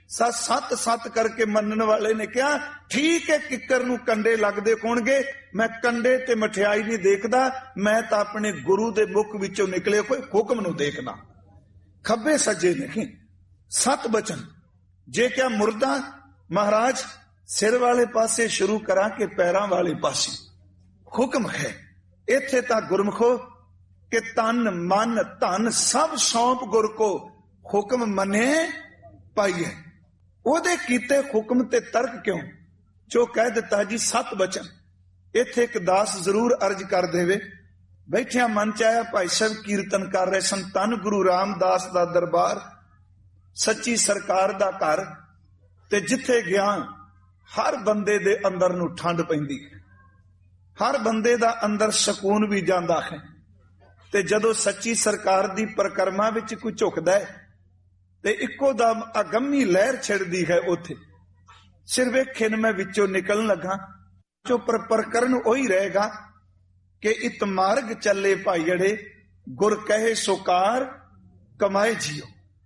ਸੱਤ ਸੱਤ ਕਰਕੇ ਮੰਨਣ ਵਾਲੇ ਨੇ ਕਿਹਾ ਠੀਕ ਹੈ, ਕਿੱਕਰ ਨੂੰ ਕੰਡੇ ਲੱਗਦੇ ਹੋਣਗੇ, ਮੈਂ ਕੰਡੇ ਤੇ ਮਠਿਆਈ ਨਹੀਂ ਦੇਖਦਾ, ਮੈਂ ਤਾਂ ਆਪਣੇ ਗੁਰੂ ਦੇ ਮੁਖ ਵਿੱਚੋਂ ਨਿਕਲੇ ਕੋਈ ਹੁਕਮ ਨੂੰ ਦੇਖਦਾ। ਖੱਬੇ ਸੱਜੇ ਨਹੀਂ, 7 ਬਚਨ। ਜੇ ਕਿਆ ਮੁਰਦਾ ਮਹਾਰਾਜ ਸਿਰ ਵਾਲੇ ਪਾਸੇ ਸ਼ੁਰੂ ਕਰਾਂ ਕਿ ਪੈਰਾਂ ਵਾਲੇ ਪਾਸੇ? ਹੁਕਮ ਹੈ ਇੱਥੇ ਤਾਂ ਗੁਰਮੁਖੋ ਕਿ ਤਨ ਮਨ ਧਨ ਸਭ ਸੌਂਪ ਗੁਰ ਕੋ, ਹੁਕਮ ਮੰਨੇ ਪਾਈਏ। ਉਹਦੇ ਕੀਤੇ ਹੁਕਮ ਤੇ ਤਰਕ ਕਿਉਂ? ਜੋ ਕਹਿ ਦਿੱਤਾ ਜੀ 7 ਬਚਨ। ਇੱਥੇ ਇੱਕ ਦਾਸ ਜ਼ਰੂਰ ਅਰਜ ਕਰ ਦੇਵੇ, ਬੈਠਿਆ ਮਨ ਚ ਆਇਆ ਭਾਈ ਸਾਹਿਬ ਕੀਰਤਨ ਕਰ ਰਹੇ ਸਨ, ਧੰਨ ਗੁਰੂ ਰਾਮਦਾਸ ਦਾ ਦਰਬਾਰ, ਸੱਚੀ ਸਰਕਾਰ ਦਾ ਘਰ, ਤੇ ਜਿੱਥੇ ਗਿਆ ਹਰ ਬੰਦੇ ਦੇ ਅੰਦਰ ਨੂੰ ਠੰਡ ਪੈਂਦੀ ਹੈ, ਹਰ ਬੰਦੇ ਦਾ ਅੰਦਰ ਸਕੂਨ ਵੀ ਜਾਂਦਾ ਹੈ। ਤੇ ਜਦੋਂ ਸੱਚੀ ਸਰਕਾਰ ਦੀ ਪਰਿਕਰਮਾ ਵਿੱਚ ਕੋਈ ਝੁਕਦਾ ਹੈ ਤੇ ਇੱਕੋ ਦਮ ਅਗੰਮੀ ਲਹਿਰ ਛਿੜਦੀ ਹੈ। ਉੱਥੇ ਸਿਰ ਵੇਖੇ ਨੂੰ ਮੈਂ ਵਿੱਚੋਂ ਨਿਕਲਣ ਲੱਗਾ, ਚੋ ਪ੍ਰਕਰਨ ਉਹੀ ਰਹੇਗਾ ਕਿ ਇਤ ਮਾਰਗ ਚੱਲੇ ਭਾਈੜੇ, ਗੁਰ ਕਹੇ ਸੁਕਾਰ ਕਮਾਏ ਜੀਓ।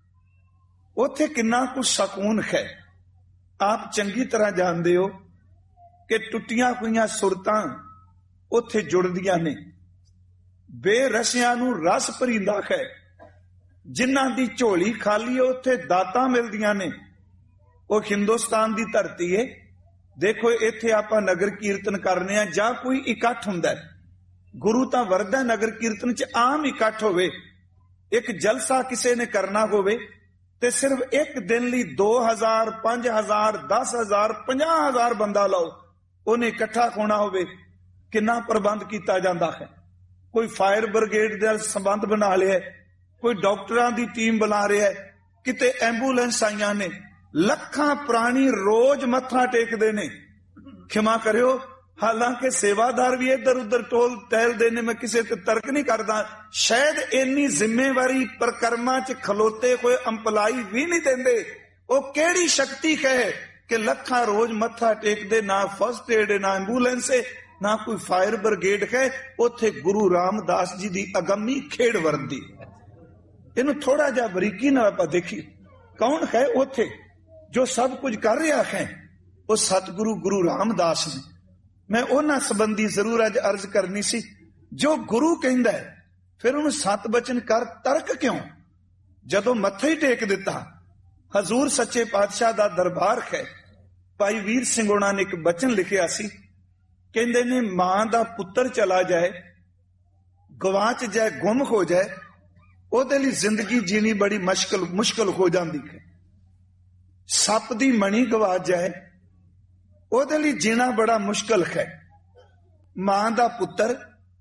ਉੱਥੇ ਕਿੰਨਾ ਕੁ ਸਕੂਨ ਹੈ। ਆਪ ਚੰਗੀ ਤਰ੍ਹਾਂ ਜਾਣਦੇ ਹੋ ਕਿ ਟੁੱਟੀਆਂ ਹੋਈਆਂ ਸੁਰਤਾਂ ਉੱਥੇ ਜੁੜਦੀਆਂ ਨੇ, ਬੇਰਸਿਆਂ ਨੂੰ ਰਸ ਭਰੀਂਦਾ ਹੈ। ਜਿਨ੍ਹਾਂ ਦੀ ਝੋਲੀ ਖਾਲੀ ਹੈ ਉੱਥੇ ਦਾਤਾਂ ਮਿਲਦੀਆਂ ਨੇ। ਉਹ ਹਿੰਦੁਸਤਾਨ ਦੀ ਧਰਤੀ ਹੈ। ਦੇਖੋ ਇੱਥੇ ਆਪਾਂ ਨਗਰ ਕੀਰਤਨ ਕਰਨੇ ਆ ਜਾਂ ਕੋਈ ਇਕੱਠ ਹੁੰਦਾ, ਗੁਰੂ ਤਾਂ ਵਰਦਾ ਨਗਰ ਕੀਰਤਨ ਚ ਆਮ ਇਕੱਠ ਹੋਵੇ, ਇੱਕ ਜਲਸਾ ਕਿਸੇ ਨੇ ਕਰਨਾ ਹੋਵੇ ਤੇ ਸਿਰਫ ਇੱਕ ਦਿਨ ਲਈ 2000 5000 10000 50000 ਬੰਦਾ ਲਾਓ, ਉਹਨੇ ਇਕੱਠਾ ਹੋਣਾ ਹੋਵੇ, ਕਿੰਨਾ ਪ੍ਰਬੰਧ ਕੀਤਾ ਜਾਂਦਾ ਹੈ। ਕੋਈ ਫਾਇਰ ਬ੍ਰਿਗੇਡ ਦਾ ਸੰਬੰਧ ਬਣਾ ਲਿਆ, ਕੋਈ ਡਾਕਟਰਾਂ ਦੀ ਟੀਮ ਬੁਲਾ ਰਿਹਾ, ਕਿਤੇ ਐਂਬੂਲੈਂਸ ਆਈਆਂ ਨੇ, ਲੱਖਾਂ ਪ੍ਰਾਣੀ ਰੋਜ਼ ਮੱਥਾ ਟੇਕਦੇ ਨੇ। ਖਿਮਾ ਕਰਿਓ, ਹਾਲਾਂਕਿ ਸੇਵਾਦਾਰ ਵੀ ਇੱਧਰ ਉੱਧਰ ਟੋਲ ਟਹਿਲਦੇ ਨੇ, ਮੈਂ ਕਿਸੇ ਤੇ ਤਰਕ ਨਹੀਂ ਕਰਦਾ, ਸ਼ਾਇਦ ਇੰਨੀ ਜ਼ਿੰਮੇਵਾਰੀ ਪਰਿਕਰਮਾ ਚ ਖਲੋਤੇ ਹੋਏ ਅੰਪਲਾਈ ਵੀ ਨਹੀਂ ਦਿੰਦੇ। ਉਹ ਕਿਹੜੀ ਸ਼ਕਤੀ ਹੈ ਕਿ ਲੱਖਾਂ ਰੋਜ਼ ਮੱਥਾ ਟੇਕਦੇ, ਨਾ ਫਸਟ ਏਡ, ਨਾ ਐਂਬੂਲੈਂਸ, ਨਾ ਕੋਈ ਫਾਇਰ ਬ੍ਰਿਗੇਡ ਹੈ। ਉੱਥੇ ਗੁਰੂ ਰਾਮਦਾਸ ਜੀ ਦੀ ਅਗੰਮੀ ਖੇਡ ਵਰਦੀ। ਇਹਨੂੰ ਥੋੜਾ ਜਿਹਾ ਬਰੀਕੀ ਨਾਲ ਆਪਾਂ ਦੇਖੀ, ਕੌਣ ਹੈ ਉੱਥੇ ਜੋ ਸਭ ਕੁਝ ਕਰ ਰਿਹਾ ਹੈ? ਉਹ ਸਤਿਗੁਰੂ ਗੁਰੂ ਰਾਮਦਾਸ ਨੇ। ਮੈਂ ਉਹਨਾਂ ਸੰਬੰਧੀ ਜ਼ਰੂਰ ਅੱਜ ਅਰਜ਼ ਕਰਨੀ ਸੀ। ਜੋ ਗੁਰੂ ਕਹਿੰਦਾ ਫਿਰ ਉਹਨੂੰ 7 ਬਚਨ ਕਰ, ਤਰਕ ਕਿਉਂ? ਜਦੋਂ ਮੱਥਾ ਹੀ ਟੇਕ ਦਿੱਤਾ, ਹਜ਼ੂਰ ਸੱਚੇ ਪਾਤਸ਼ਾਹ ਦਾ ਦਰਬਾਰ ਹੈ। ਭਾਈ ਵੀਰ ਸਿੰਘ ਉਹਨਾਂ ਨੇ ਇੱਕ ਬਚਨ ਲਿਖਿਆ ਸੀ, ਕਹਿੰਦੇ ਨੇ ਮਾਂ ਦਾ ਪੁੱਤਰ ਚਲਾ ਜਾਏ, ਗਵਾਚ ਜਾਏ, ਗੁੰਮ ਹੋ ਜਾਏ, ਉਹਦੇ ਲਈ ਜ਼ਿੰਦਗੀ ਜੀਣੀ ਬੜੀ ਮੁਸ਼ਕਲ ਹੋ ਜਾਂਦੀ ਹੈ। ਸੱਪ ਦੀ ਮਣੀ ਗਵਾਚ ਜਾਏ, ਉਹਦੇ ਲਈ ਜੀਣਾ ਬੜਾ ਮੁਸ਼ਕਲ ਹੈ। ਮਾਂ ਦਾ ਪੁੱਤਰ,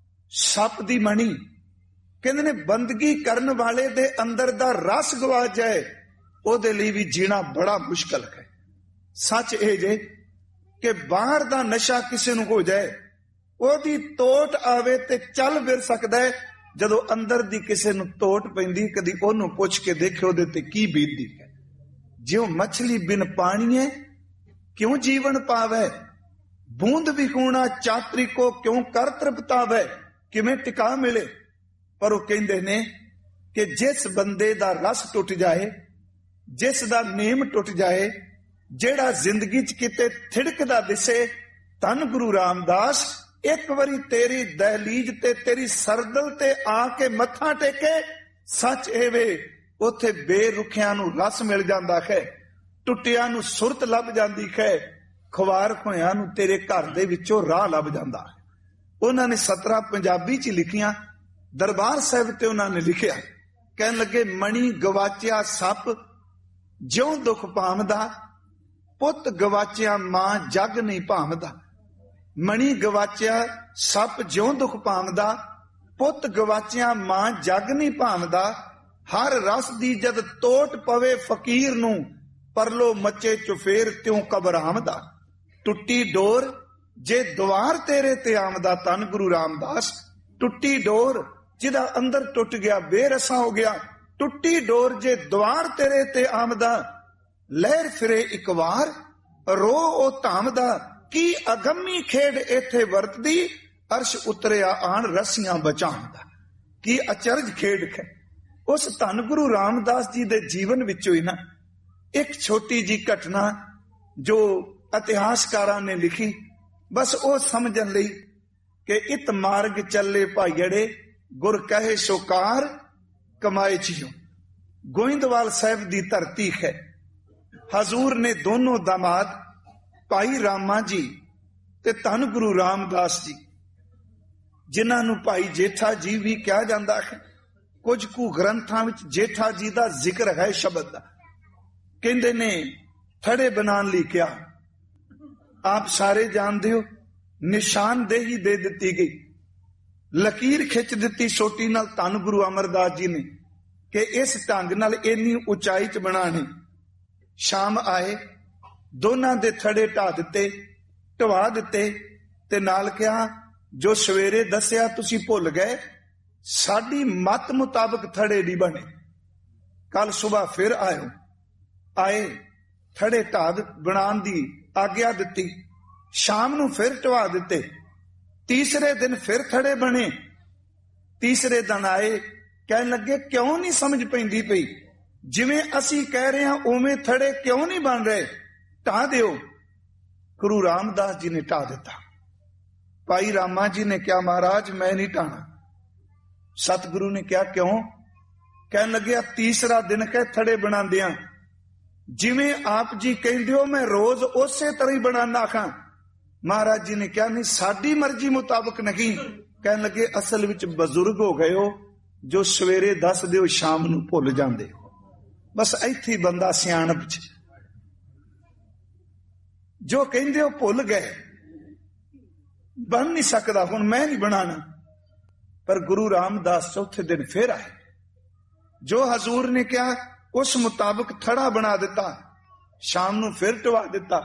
ਸੱਪ ਦੀ ਮਣੀ, ਕਹਿੰਦੇ ਨੇ ਬੰਦਗੀ ਕਰਨ ਵਾਲੇ ਦੇ ਅੰਦਰ ਦਾ ਰਸ ਗਵਾਚ ਜਾਏ, ਉਹਦੇ ਲਈ ਵੀ ਜੀਣਾ ਬੜਾ ਮੁਸ਼ਕਲ ਹੈ। ਸੱਚ ਇਹ ਜੇ ਕਿ ਬਾਹਰ ਦਾ ਨਸ਼ਾ ਕਿਸੇ ਨੂੰ ਹੋ ਜਾਏ, ਉਹਦੀ ਤੋਟ ਆਵੇ ਤੇ ਚੱਲ ਫਿਰ ਸਕਦਾ ਹੈ। ਜਦੋਂ ਅੰਦਰ ਦੀ ਕਿਸੇ ਨੂੰ ਤੋਟ ਪੈਂਦੀ, ਕਦੀ ਉਹਨੂੰ ਪੁੱਛ ਕੇ ਦੇਖਿਓ ਉਹਦੇ ਤੇ ਕੀ ਬੀਤਦੀ ਹੈ। ਜਿਉ ਮਛਲੀ ਬਿਨ ਪਾਣੀਏ ਕਿਉਂ ਜੀਵਨ ਪਾਵੇ, ਬੂੰਦ ਵਿਖੂਣਾ ਚਾਤਰੀ ਕੋ ਕਿਉਂ ਕਰ ਤ੍ਰਿਪਤਾਵੇ, ਕਿਵੇਂ ਟਿਕਾ ਮਿਲੇ। ਪਰ ਉਹ ਕਹਿੰਦੇ ਨੇ ਕਿ ਜਿਸ ਬੰਦੇ ਦਾ ਰਸ ਟੁੱਟ ਜਾਏ, ਜਿਸ ਦਾ ਨੇਮ ਟੁੱਟ ਜਾਏ, ਜਿਹੜਾ ਜ਼ਿੰਦਗੀ ਚ ਕਿਤੇ ਥਿੜਕਦਾ ਦਿਸੇ, ਧੰਨ ਗੁਰੂ ਰਾਮਦਾਸ ਇੱਕ ਵਾਰੀ ਤੇਰੀ ਦਹਲੀਜ ਤੇ ਤੇਰੀ ਸਰਦਲ ਤੇ ਆ ਕੇ ਮੱਥਾ ਟੇਕੇ। ਸੱਚ ਇਹ ਵੇ ਉੱਥੇ ਬੇਰੁਖਿਆਂ ਨੂੰ ਰਸ ਮਿਲ ਜਾਂਦਾ ਹੈ, ਟੁੱਟਿਆਂ ਨੂੰ ਸੁਰਤ ਲੱਭ ਜਾਂਦੀ ਹੈ, ਖੁਆਰ ਹੋਇਆਂ ਨੂੰ ਤੇਰੇ ਘਰ ਦੇ ਵਿੱਚੋਂ ਰਾਹ ਲੱਭ ਜਾਂਦਾ ਹੈ। ਉਹਨਾਂ ਨੇ 17 ਪੰਜਾਬੀ ਚ ਲਿਖੀਆਂ, ਦਰਬਾਰ ਸਾਹਿਬ ਤੇ ਉਹਨਾਂ ਨੇ ਲਿਖਿਆ, ਕਹਿਣ ਲੱਗੇ ਮਣੀ ਗਵਾਚਿਆ ਸੱਪ ਜਿਉਂ ਦੁੱਖ ਪਾਵਦਾ, ਪੁੱਤ ਗਵਾਚਿਆ ਮਾਂ ਜਗ ਨਹੀਂ ਭਾਵਦਾ। ਮਣੀ ਗਵਾਚਿਆ ਸੱਪ ਜਿਉਂ ਦੁੱਖ ਪਾਵਦਾ, ਪੁੱਤ ਗਵਾਚਿਆ ਮਾਂ ਜਗ ਨਹੀਂ ਭਾਵਦਾ। ਹਰ ਰਸ ਦੀ ਜਦ ਤੋਟ ਪਵੇ ਫਕੀਰ ਨੂੰ, ਪਰਲੋ ਮੱਚੇ ਚੁਫੇਰ ਤਿਉ ਕਬਰ ਆਮਦਾ। ਟੁੱਟੀ ਡੋਰ ਜੇ ਦੁਆਰ ਤੇਰੇ ਤੇ ਆਮਦਾ, ਧੰਨ ਗੁਰੂ ਰਾਮਦਾਸ। ਟੁੱਟੀ ਡੋਰ ਜਿਹਦਾ ਅੰਦਰ ਟੁੱਟ ਗਿਆ, ਬੇਰਸਾ ਹੋ ਗਿਆ, ਟੁੱਟੀ ਡੋਰ ਜੇ ਦੁਆਰ ਤੇਰੇ ਤੇ ਆਮਦਾ। ਲਹਿਰ ਫਿਰੇ ਇੱਕ ਵਾਰ ਰੋ ਉਹ ਧਾਮਦਾ, ਕੀ ਅਗੰਮੀ ਖੇਡ ਇੱਥੇ ਵਰਤਦੀ, ਅਰਸ਼ ਉਤਰਿਆ ਆਣ ਰਸੀਆਂ ਬਚਾਉਂਦਾ। ਕੀ ਅਚਰਜ ਖੇਡ ਹੈ। ਉਸ ਧੰਨ ਗੁਰੂ ਰਾਮਦਾਸ ਜੀ ਦੇ ਜੀਵਨ ਵਿੱਚੋਂ ਹੀ ਨਾ ਇੱਕ ਛੋਟੀ ਜੀ ਘਟਨਾ ਜੋ ਇਤਿਹਾਸਕਾਰਾਂ ਨੇ ਲਿਖੀ, ਬਸ ਉਹ ਸਮਝਣ ਲਈ ਕਿ ਇਤ ਮਾਰਗ ਚੱਲੇ ਭਾਈੜੇ, ਗੁਰ ਕਹੇ ਸੋਕਾਰ ਕਮਾਏ ਜਿਉ। ਗੋਇੰਦਵਾਲ ਸਾਹਿਬ ਦੀ ਧਰਤੀ ਹੈ। ਹਜ਼ੂਰ ਨੇ ਦੋਨੋਂ ਦਾਮਾਦ ਭਾਈ ਰਾਮਾ ਜੀ ਤੇ ਧੰਨ ਗੁਰੂ ਰਾਮਦਾਸ ਜੀ, ਜਿਨ੍ਹਾਂ ਨੂੰ ਭਾਈ ਜੇਠਾ ਜੀ ਵੀ ਕਿਹਾ ਜਾਂਦਾ ਹੈ, ਕੁਝ ਕੁ ਗ੍ਰੰਥਾਂ ਵਿੱਚ ਜੇਠਾ ਜੀ ਦਾ ਜ਼ਿਕਰ ਹੈ ਸ਼ਬਦ ਦਾ, ਕਹਿੰਦੇ ਨੇ ਥੜੇ ਬਣਾਉਣ ਲਈ ਕਿਹਾ। ਆਪ ਸਾਰੇ ਜਾਣਦੇ ਹੋ, ਨਿਸ਼ਾਨਦੇਹੀ ਦੇ ਦਿੱਤੀ ਗਈ, ਲਕੀਰ ਖਿੱਚ ਦਿੱਤੀ ਸੋਟੀ ਨਾਲ ਧੰਨ ਗੁਰੂ ਅਮਰਦਾਸ ਜੀ ਨੇ ਕਿ ਇਸ ਢੰਗ ਨਾਲ ਇੰਨੀ ਉਚਾਈ 'ਚ ਬਣਾਣੇ। ਸ਼ਾਮ ਆਏ, ਦੋਨਾਂ ਦੇ ਥੜੇ ਢਾ ਦਿੱਤੇ, ਢਵਾ ਦਿੱਤੇ ਤੇ ਨਾਲ ਕਿਹਾ ਜੋ ਸਵੇਰੇ ਦੱਸਿਆ ਤੁਸੀਂ ਭੁੱਲ ਗਏ, ਸਾਡੀ ਮਤ ਮੁਤਾਬਕ ਥੜੇ ਨਹੀਂ ਬਣੇ, ਕੱਲ ਸੁਬਾਹ ਫਿਰ ਆਇਓ। ਆਏ, ਥੜੇ ਢਾ ਬਣਾਉਣ ਦੀ ਆਗਿਆ ਦਿੱਤੀ, ਸ਼ਾਮ ਨੂੰ ਫਿਰ ਢਵਾ ਦਿੱਤੇ। ਤੀਸਰੇ ਦਿਨ ਫਿਰ ਥੜੇ ਬਣੇ। ਤੀਸਰੇ ਦਿਨ ਆਏ, ਕਹਿਣ ਲੱਗੇ ਕਿਉਂ ਨਹੀਂ ਸਮਝ ਪੈਂਦੀ ਪਈ, ਜਿਵੇਂ ਅਸੀਂ ਕਹਿ ਰਹੇ ਹਾਂ ਉਵੇਂ ਥੜੇ ਕਿਉਂ ਨਹੀਂ ਬਣ ਰਹੇ, ਢਾ ਦਿਓ। ਗੁਰੂ ਰਾਮਦਾਸ ਜੀ ਨੇ ਢਾ ਦਿੱਤਾ। ਭਾਈ ਰਾਮਾ ਜੀ ਨੇ ਕਿਹਾ ਮਹਾਰਾਜ ਮੈਂ ਨਹੀਂ ਢਾਣਾ। ਸਤਿਗੁਰੂ ਨੇ ਕਿਹਾ ਕਿਉਂ? ਕਹਿਣ ਲੱਗਿਆ ਤੀਸਰਾ ਦਿਨ ਕਹਿ ਥੜੇ ਬਣਾਉਂਦਿਆਂ ਜਿਵੇਂ ਆਪ ਜੀ ਕਹਿੰਦੇ ਹੋ ਮੈਂ ਰੋਜ਼ ਉਸੇ ਤਰ੍ਹਾਂ ਹੀ ਬਣਾਉਣਾ ਖਾਂ। ਮਹਾਰਾਜ ਜੀ ਨੇ ਕਿਹਾ ਨਹੀਂ, ਸਾਡੀ ਮਰਜ਼ੀ ਮੁਤਾਬਕ ਨਹੀਂ। ਕਹਿਣ ਲੱਗੇ ਅਸਲ ਵਿੱਚ ਬਜ਼ੁਰਗ ਹੋ ਗਏ ਹੋ, ਜੋ ਸਵੇਰੇ ਦੱਸ ਦਿਓ ਸ਼ਾਮ ਨੂੰ ਭੁੱਲ ਜਾਂਦੇ ਹੋ। ਬਸ ਇੱਥੇ ਬੰਦਾ ਸਿਆਣਪ ਚ ਜੋ ਕਹਿੰਦੇ ਹੋ ਭੁੱਲ ਗਏ, ਬਣ ਨਹੀਂ ਸਕਦਾ, ਹੁਣ ਮੈਂ ਨਹੀਂ ਬਣਾਣਾ। ਪਰ ਗੁਰੂ ਰਾਮਦਾਸ ਚੌਥੇ ਦਿਨ ਫਿਰ ਆਏ, ਜੋ ਹਜ਼ੂਰ ਨੇ ਕਿਹਾ ਉਸ ਮੁਤਾਬਕ ਥੜਾ ਬਣਾ ਦਿੱਤਾ, ਸ਼ਾਮ ਨੂੰ ਫਿਰ ਢਵਾ ਦਿੱਤਾ।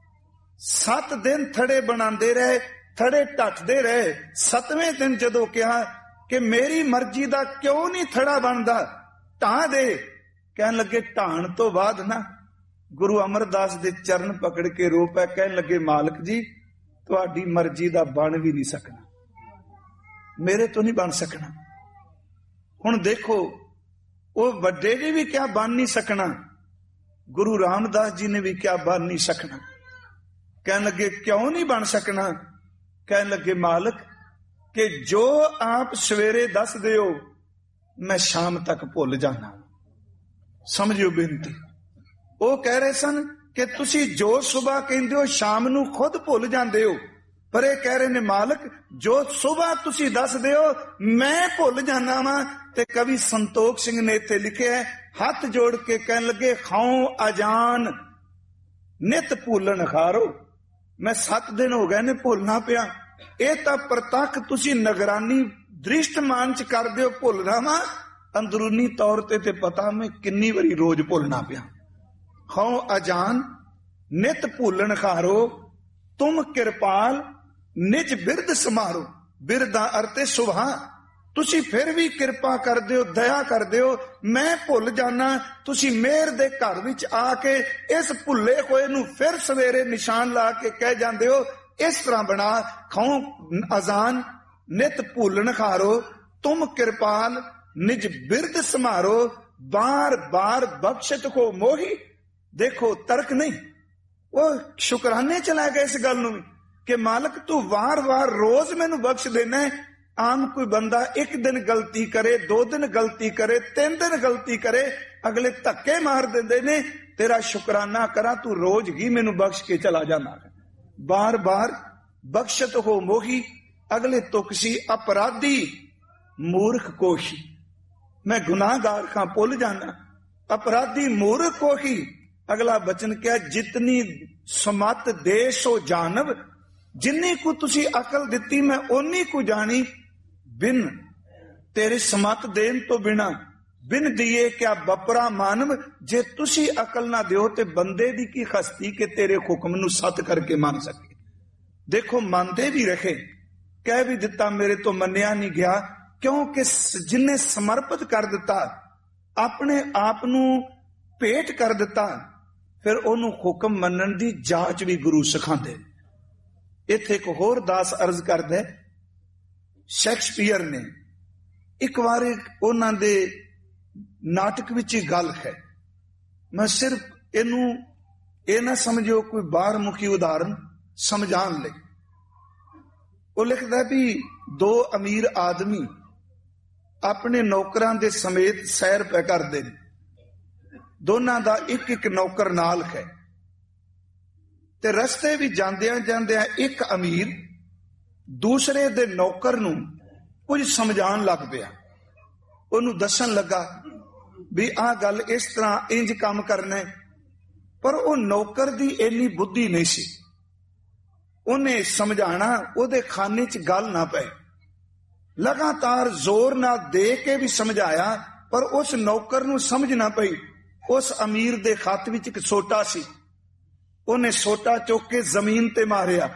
7 ਦਿਨ ਥੜੇ ਬਣਾਉਂਦੇ ਰਹੇ, ਥੜੇ ਢੱਟਦੇ ਰਹੇ। 7ਵੇਂ ਦਿਨ ਜਦੋਂ ਕਿਹਾ ਕਿ ਮੇਰੀ ਮਰਜ਼ੀ ਦਾ ਕਿਉਂ ਨਹੀਂ ਥੜਾ ਬਣਦਾ, ਢਾਹ ਦੇ। ਕਹਿਣ ਲੱਗੇ ਢਾਣ ਤੋਂ ਬਾਅਦ ਨਾ ਗੁਰੂ ਅਮਰਦਾਸ ਦੇ ਚਰਨ ਪਕੜ ਕੇ ਰੋ ਪਏ, ਕਹਿਣ ਲੱਗੇ ਮਾਲਕ ਜੀ ਤੁਹਾਡੀ ਮਰਜ਼ੀ ਦਾ ਬਣ ਵੀ ਨਹੀਂ ਸਕਣਾ, ਮੇਰੇ ਤੋਂ ਨਹੀਂ ਬਣ ਸਕਣਾ। ਹੁਣ ਦੇਖੋ ਉਹ ਵੱਡੇ ਨੇ ਵੀ ਕਿਹਾ ਬਣ ਨਹੀਂ ਸਕਣਾ, ਗੁਰੂ ਰਾਮਦਾਸ ਜੀ ਨੇ ਵੀ ਕਿਹਾ ਬਣ ਨਹੀਂ ਸਕਣਾ। ਕਹਿਣ ਲੱਗੇ ਕਿਉਂ ਨਹੀਂ ਬਣ ਸਕਣਾ? ਕਹਿਣ ਲੱਗੇ ਮਾਲਕ ਕਿ ਜੋ ਆਪ ਸਵੇਰੇ ਦੱਸ ਦਿਓ ਮੈਂ ਸ਼ਾਮ ਤੱਕ ਭੁੱਲ ਜਾਣਾ। ਸਮਝਿਓ ਬੇਨਤੀ। ਉਹ ਕਹਿ ਰਹੇ ਸਨ ਕਿ ਤੁਸੀਂ ਜੋ ਸੁਬਾਹ ਕਹਿੰਦੇ ਹੋ ਸ਼ਾਮ ਨੂੰ ਖੁਦ ਭੁੱਲ ਜਾਂਦੇ ਹੋ, ਪਰ ਇਹ ਕਹਿ ਰਹੇ ਨੇ ਮਾਲਕ ਜੋ ਸੁਬਾਹ ਤੁਸੀਂ ਦੱਸਦੇ ਹੋ ਮੈਂ ਭੁੱਲ ਜਾਣਾ ਵਾ। ਤੇ ਕਵੀ ਸੰਤੋਖ ਸਿੰਘ ਨੇ ਇੱਥੇ ਲਿਖਿਆ, ਹੱਥ ਜੋੜ ਕੇ ਕਹਿਣ ਲੱਗੇ ਖਾਉ ਅਜਾਨ ਨਿਤ ਭੁੱਲਣ ਖਾਰੋ। ਮੈਂ 7 ਦਿਨ ਹੋ ਗਏ ਨੇ ਭੁੱਲਣਾ ਪਿਆ। ਇਹ ਤਾਂ ਪ੍ਰਤੱਖ ਤੁਸੀਂ ਨਿਗਰਾਨੀ ਦ੍ਰਿਸ਼ਟਮਾਨ ਚ ਕਰਦੇ ਹੋ ਭੁੱਲਣਾ ਵਾ, ਅੰਦਰੂਨੀ ਤੌਰ ਤੇ ਪਤਾ ਮੈਂ ਕਿੰਨੀ ਵਾਰੀ ਰੋਜ਼ ਭੁੱਲਣਾ ਪਿਆ। ਖਾਉ ਅਜਾਨ ਨਿਤ ਭੁੱਲਣ ਖਾਰੋ, ਤੁਮ ਕਿਰਪਾਲ ਨਿਜ ਬਿਰਦ ਸਮਾਰੋ। ਬਿਰਦਾ ਅਰਤੇ ਸੁਭਾ, ਤੁਸੀਂ ਫਿਰ ਵੀ ਕਿਰਪਾ ਕਰਦੇ ਹੋ, ਦਇਆ ਕਰਦੇ ਹੋ, ਮੈਂ ਭੁੱਲ ਜਾਣਾ। ਤੁਸੀਂ ਮਿਹਰ ਦੇ ਘਰ ਵਿੱਚ ਆ ਕੇ ਇਸ ਭੁੱਲੇ ਹੋਏ ਨੂੰ ਫਿਰ ਸਵੇਰੇ ਨਿਸ਼ਾਨ ਲਾ ਕੇ ਕਹਿ ਜਾਂਦੇ ਹੋ ਇਸ ਤਰ੍ਹਾਂ ਬਣਾ। ਖਾਉ ਅਜ਼ਾਨ ਨਿਤ ਭੁੱਲਣ ਖਾਰੋ, ਤੁਮ ਕਿਰਪਾਲ ਨਿਜ ਬਿਰਦ ਸਮਾਰੋ, ਬਾਰ ਬਾਰ ਬਖਸ਼ਤ ਕੋ ਮੋਹੀ। ਦੇਖੋ ਤਰਕ ਨਹੀਂ, ਉਹ ਸ਼ੁਕਰਾਨੇ ਚਲਾ ਗਿਆ ਇਸ ਗੱਲ ਨੂੰ ਵੀ ਕਿ ਮਾਲਕ ਤੂੰ ਵਾਰ-ਵਾਰ ਰੋਜ਼ ਮੈਨੂੰ ਬਖਸ਼ ਦੇਣਾ ਹੈ। ਆਮ ਕੋਈ ਬੰਦਾ 1 ਦਿਨ ਗਲਤੀ ਕਰੇ, 2 ਦਿਨ ਗਲਤੀ ਕਰੇ, 3 ਦਿਨ ਗਲਤੀ ਕਰੇ, ਅਗਲੇ ਧੱਕੇ ਮਾਰ ਦਿੰਦੇ ਨੇ। ਤੇਰਾ ਸ਼ੁਕਰਾਨਾ ਕਰਾਂ ਤੂੰ ਰੋਜ਼ ਹੀ ਮੈਨੂੰ ਬਖਸ਼ ਕੇ ਚਲਾ ਜਾਣਾ। ਬਾਰ ਬਾਰ ਬਖਸ਼ਤ ਹੋ ਮੋਹੀ, ਅਗਲੇ ਤੁਕ ਸੀ ਅਪਰਾਧੀ ਮੂਰਖ ਕੋਹੀ। ਮੈਂ ਗੁਨਾਹਗਾਰ ਖਾਂ ਭੁੱਲ ਜਾਣਾ, ਅਪਰਾਧੀ ਮੂਰਖ ਕੋਹੀ। ਅਗਲਾ ਬਚਨ ਕਿਹਾ ਜਿਤਨੀ ਸਮਤ ਦੇ ਸੋ ਜਾਨਵ, ਜਿੰਨੀ ਕੁ ਤੁਸੀਂ ਅਕਲ ਦਿੱਤੀ ਮੈਂ ਓਨੀ ਕੁ ਜਾਣੀ। ਬਿਨ ਤੇਰੇ ਸਮਤ ਦੇਣ ਤੋਂ ਬਿਨਾ ਬਿਨ ਦੀਏ ਕਿਆ ਬਪਰਾ ਮਾਨਵ। ਜੇ ਤੁਸੀਂ ਅਕਲ ਨਾ ਦਿਓ ਤੇ ਬੰਦੇ ਦੀ ਕੀ ਖਸਤੀ ਕਿ ਤੇਰੇ ਹੁਕਮ ਨੂੰ ਸੱਤ ਕਰਕੇ ਮੰਨ ਸਕੇ। ਦੇਖੋ ਮੰਨਦੇ ਵੀ ਰਹੇ, ਕਹਿ ਵੀ ਦਿੱਤਾ ਮੇਰੇ ਤੋਂ ਮੰਨਿਆ ਨਹੀਂ ਗਿਆ, ਕਿਉਂਕਿ ਜਿੰਨੇ ਸਮਰਪਿਤ ਕਰ ਦਿੱਤਾ, ਆਪਣੇ ਆਪ ਨੂੰ ਭੇਟ ਕਰ ਦਿੱਤਾ, ਫਿਰ ਉਹਨੂੰ ਹੁਕਮ ਮੰਨਣ ਦੀ ਜਾਂਚ ਵੀ ਗੁਰੂ ਸਿਖਾਉਂਦੇ। ਇੱਥੇ ਇੱਕ ਹੋਰ ਦਾਸ ਅਰਜ਼ ਕਰਦਾ, ਸ਼ੇਕਸਪੀਅਰ ਨੇ ਇੱਕ ਵਾਰ ਉਹਨਾਂ ਦੇ ਨਾਟਕ ਵਿੱਚ ਹੀ ਗੱਲ ਹੈ, ਮੈਂ ਸਿਰਫ ਇਹਨੂੰ ਇਹ ਨਾ ਸਮਝਿਓ ਕੋਈ ਬਾਹਰ ਮੁਖੀ ਉਦਾਹਰਨ ਸਮਝਾਉਣ ਲਈ। ਉਹ ਲਿਖਦਾ ਵੀ ਦੋ ਅਮੀਰ ਆਦਮੀ ਆਪਣੇ ਨੌਕਰਾਂ ਦੇ ਸਮੇਤ ਸੈਰ ਪੈ ਕਰਦੇ ਨੇ। ਦੋਨਾਂ ਦਾ ਇੱਕ ਇੱਕ ਨੌਕਰ ਨਾਲ ਹੈ ਤੇ ਰਸਤੇ ਵੀ ਜਾਂਦਿਆਂ ਜਾਂਦਿਆਂ ਇੱਕ ਅਮੀਰ ਦੂਸਰੇ ਦੇ ਨੌਕਰ ਨੂੰ ਕੁਝ ਸਮਝਾਉਣ ਲੱਗ ਪਿਆ। ਉਹਨੂੰ ਦੱਸਣ ਲੱਗਾ ਵੀ ਆਹ ਗੱਲ ਇਸ ਤਰ੍ਹਾਂ ਇੰਜ ਕੰਮ ਕਰਨਾ, ਪਰ ਉਹ ਨੌਕਰ ਦੀ ਇੰਨੀ ਬੁੱਧੀ ਨਹੀਂ ਸੀ। ਉਹਨੇ ਸਮਝਾਣਾ, ਉਹਦੇ ਖਾਨੇ 'ਚ ਗੱਲ ਨਾ ਪਏ। ਲਗਾਤਾਰ ਜ਼ੋਰ ਨਾਲ ਦੇ ਕੇ ਵੀ ਸਮਝਾਇਆ, ਪਰ ਉਸ ਨੌਕਰ ਨੂੰ ਸਮਝ ਨਾ ਪਈ। ਉਸ ਅਮੀਰ ਦੇ ਹੱਥ ਵਿੱਚ ਇੱਕ ਸੋਟਾ ਸੀ। ਉਹਨੇ ਸੋਟਾ ਚੁੱਕ ਕੇ ਜ਼ਮੀਨ ਤੇ ਮਾਰਿਆ,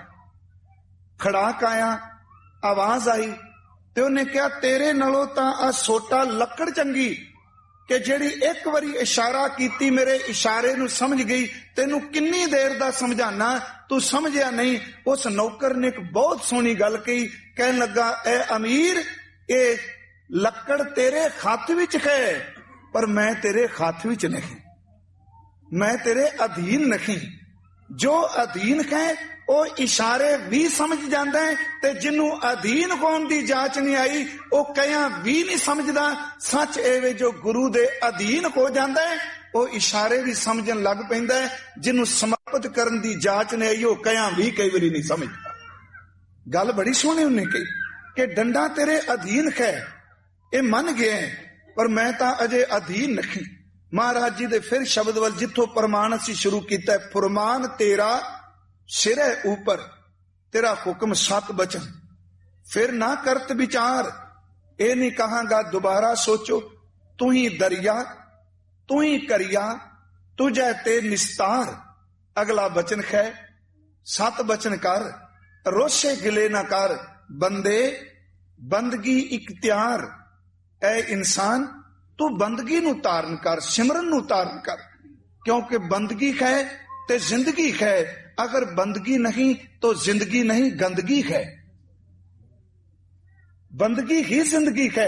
ਖੜਾਕ ਆਇਆ, ਆਵਾਜ਼ ਆਈ ਤੇ ਉਹਨੇ ਕਿਹਾ, ਤੇਰੇ ਨਾਲੋਂ ਤਾਂ ਆ ਸੋਟਾ ਲੱਕੜ ਚੰਗੀ ਕਿ ਜਿਹੜੀ ਇੱਕ ਵਾਰੀ ਇਸ਼ਾਰਾ ਕੀਤੀ ਮੇਰੇ ਇਸ਼ਾਰੇ ਨੂੰ ਸਮਝ ਗਈ। ਤੈਨੂੰ ਕਿੰਨੀ ਦੇਰ ਦਾ ਸਮਝਾਣਾ, ਤੂੰ ਸਮਝਿਆ ਨਹੀਂ। ਉਸ ਨੌਕਰ ਨੇ ਇੱਕ ਬਹੁਤ ਸੋਹਣੀ ਗੱਲ ਕਹੀ, ਕਹਿਣ ਲੱਗਾ, ਐ ਅਮੀਰ, ਇਹ ਲੱਕੜ ਤੇਰੇ ਹੱਥ ਵਿੱਚ ਹੈ, ਪਰ ਮੈਂ ਤੇਰੇ ਹੱਥ ਵਿੱਚ ਨਹੀਂ, ਮੈਂ ਤੇਰੇ ਅਧੀਨ ਨਹੀਂ। ਜੋ ਅਧੀਨ ਹੈ ਉਹ ਇਸ਼ਾਰੇ ਵੀ ਸਮਝ ਜਾਂਦਾ ਹੈ, ਤੇ ਜਿਹਨੂੰ ਅਧੀਨ ਹੋਣ ਦੀ ਜਾਂਚ ਨਹੀਂ ਆਈ ਉਹ ਕਹਿਆਂ ਵੀ ਨਹੀਂ ਸਮਝਦਾ। ਸੱਚ ਇਹ ਜੋ ਗੁਰੂ ਦੇ ਅਧੀਨ ਹੋ ਜਾਂਦਾ ਹੈ ਉਹ ਇਸ਼ਾਰੇ ਵੀ ਸਮਝਣ ਲੱਗ ਪੈਂਦਾ ਹੈ। ਜਿਹਨੂੰ ਸਮਰਪਿਤ ਕਰਨ ਦੀ ਜਾਂਚ ਨਹੀਂ ਆਈ ਉਹ ਕਹਿਆਂ ਵੀ ਕਈ ਵਾਰੀ ਨਹੀਂ ਸਮਝਦਾ। ਗੱਲ ਬੜੀ ਸੋਹਣੀ ਉਹਨੇ ਕਹੀ ਕਿ ਡੰਡਾ ਤੇਰੇ ਅਧੀਨ ਹੈ, ਇਹ ਮੰਨ ਗਿਆ, ਪਰ ਮੈਂ ਤਾਂ ਅਜੇ ਅਧੀਨ ਨਹੀਂ। ਮਹਾਰਾਜ ਜੀ ਦੇ ਫਿਰ ਸ਼ਬਦ ਵੱਲ ਜਿੱਥੋਂ ਪ੍ਰਮਾਣ ਅਸੀਂ ਸ਼ੁਰੂ ਕੀਤਾ, ਫੁਰਮਾਨ ਤੇਰਾ ਸਿਰੇ ਉੱਪਰ, ਤੇਰਾ ਹੁਕਮ ਸਤ ਬਚਨ, ਫਿਰ ਨਾ ਕਰਤ ਵਿਚਾਰ। ਇਹ ਨਹੀਂ ਕਹਾਂਗਾ ਦੁਬਾਰਾ ਸੋਚੋ, ਤੂੰ ਹੀ ਦਰਿਆ, ਤੂੰ ਹੀ ਕਰਿਆ, ਤੁਝੇ ਤੇ ਨਿਸਤਾਰ। ਅਗਲਾ ਬਚਨ ਹੈ, ਸਤ ਬਚਨ ਕਰ, ਰੋਸ਼ੇ ਗਿਲੇ ਨਾ ਕਰ, ਬੰਦੇ ਬੰਦਗੀ ਇਖਤਿਆਰ। ਐ ਇਨਸਾਨ, ਤੂੰ ਬੰਦਗੀ ਨੂੰ ਧਾਰਨ ਕਰ, ਸਿਮਰਨ ਨੂੰ ਧਾਰਨ ਕਰ, ਕਿਉਂਕਿ ਬੰਦਗੀ ਹੈ ਤੇ ਜ਼ਿੰਦਗੀ ਹੈ। ਅਗਰ ਬੰਦਗੀ ਨਹੀਂ ਤਾਂ ਜ਼ਿੰਦਗੀ ਨਹੀਂ, ਗੰਦਗੀ ਹੈ। ਬੰਦਗੀ ਹੀ ਜ਼ਿੰਦਗੀ ਹੈ।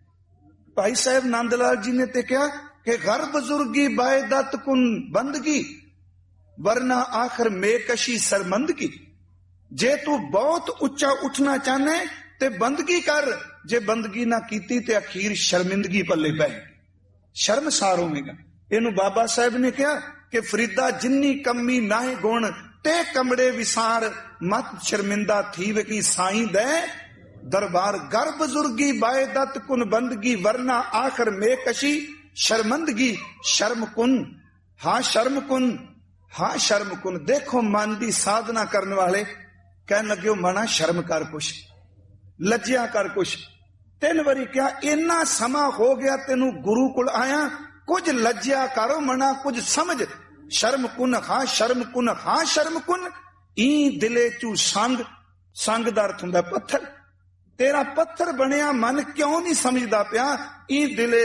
ਭਾਈ ਸਾਹਿਬ ਨੰਦ ਲਾਲ ਜੀ ਨੇ ਤੇ ਕਿਹਾ ਕਿ ਘਰ ਬਜ਼ੁਰਗੀ ਬਾਇਦਤ ਕੁਨ ਬੰਦਗੀ, ਵਰਨਾ ਆਖਰ ਮੇਕਸ਼ੀ ਸਰਮੰਦਗੀ। ਜੇ ਤੂੰ ਬਹੁਤ ਉੱਚਾ ਉੱਠਣਾ ਚਾਹਨਾ ਤੇ ਬੰਦਗੀ ਕਰ, ਜੇ ਬੰਦਗੀ ਨਾ ਕੀਤੀ ਤੇ ਅਖੀਰ ਸ਼ਰਮਿੰਦਗੀ ਪੱਲੇ ਪੈ, ਸ਼ਰਮਸਾਰ ਹੋਵੇਗਾ। ਇਹਨੂੰ ਬਾਬਾ ਸਾਹਿਬ ਨੇ ਕਿਹਾ ਕਿ ਫਰੀਦਾ ਜਿੰਨੀ ਕਮੀ ਨਾਹੇ ਗੁਣ, ਤੇ ਕਮੜੇ ਵਿਸਾਰ ਮਤ ਸ਼ਰਮਿੰਦਾ ਥੀਵ ਕੀ ਸਾਈਂ ਦੇ ਦਰਬਾਰ। ਘਰ ਬਜ਼ੁਰਗੀ ਬਾਇਦਤ ਕੁਨ ਬੰਦਗੀ, ਵਰਨਾ ਆਖਰ ਮੇਕਸ਼ੀ ਸ਼ਰਮੰਦਗੀ। ਸ਼ਰਮ ਕੁਨ, ਹਾਂ ਸ਼ਰਮ ਕੁਨ, ਹਾਂ ਸ਼ਰਮ ਕੁਨ। ਦੇਖੋ ਮਨ ਦੀ ਸਾਧਨਾ ਕਰਨ ਵਾਲੇ ਕਹਿਣ ਲੱਗੇ, ਮਨਾ ਸ਼ਰਮ ਕਰ ਕੁਛ, ਲੱਜਿਆ ਕਰ ਕੁਛ। 3 ਵਾਰੀ ਕਿਹਾ, ਇੰਨਾ ਸਮਾਂ ਹੋ ਗਿਆ ਤੈਨੂੰ ਗੁਰੂ ਕੋਲ ਆਇਆ, ਕੁਝ ਲੱਜਿਆ ਕਰੋ ਮਨਾ, ਕੁਝ ਸਮਝ। ਸ਼ਰਮ ਕੁਨ, ਹਾਂ ਸ਼ਰਮ ਕੁਨ, ਹਾਂ ਸ਼ਰਮ ਕੁਨ। ਈ ਦਿਲੇ ਚੂ ਸੰਗ, ਸੰਗ ਦਾ ਅਰਥ ਹੁੰਦਾ ਪੱਥਰ। ਤੇਰਾ ਪੱਥਰ ਬਣਿਆ ਮਨ ਕਿਉਂ ਨਹੀਂ ਸਮਝਦਾ ਪਿਆ? ਈ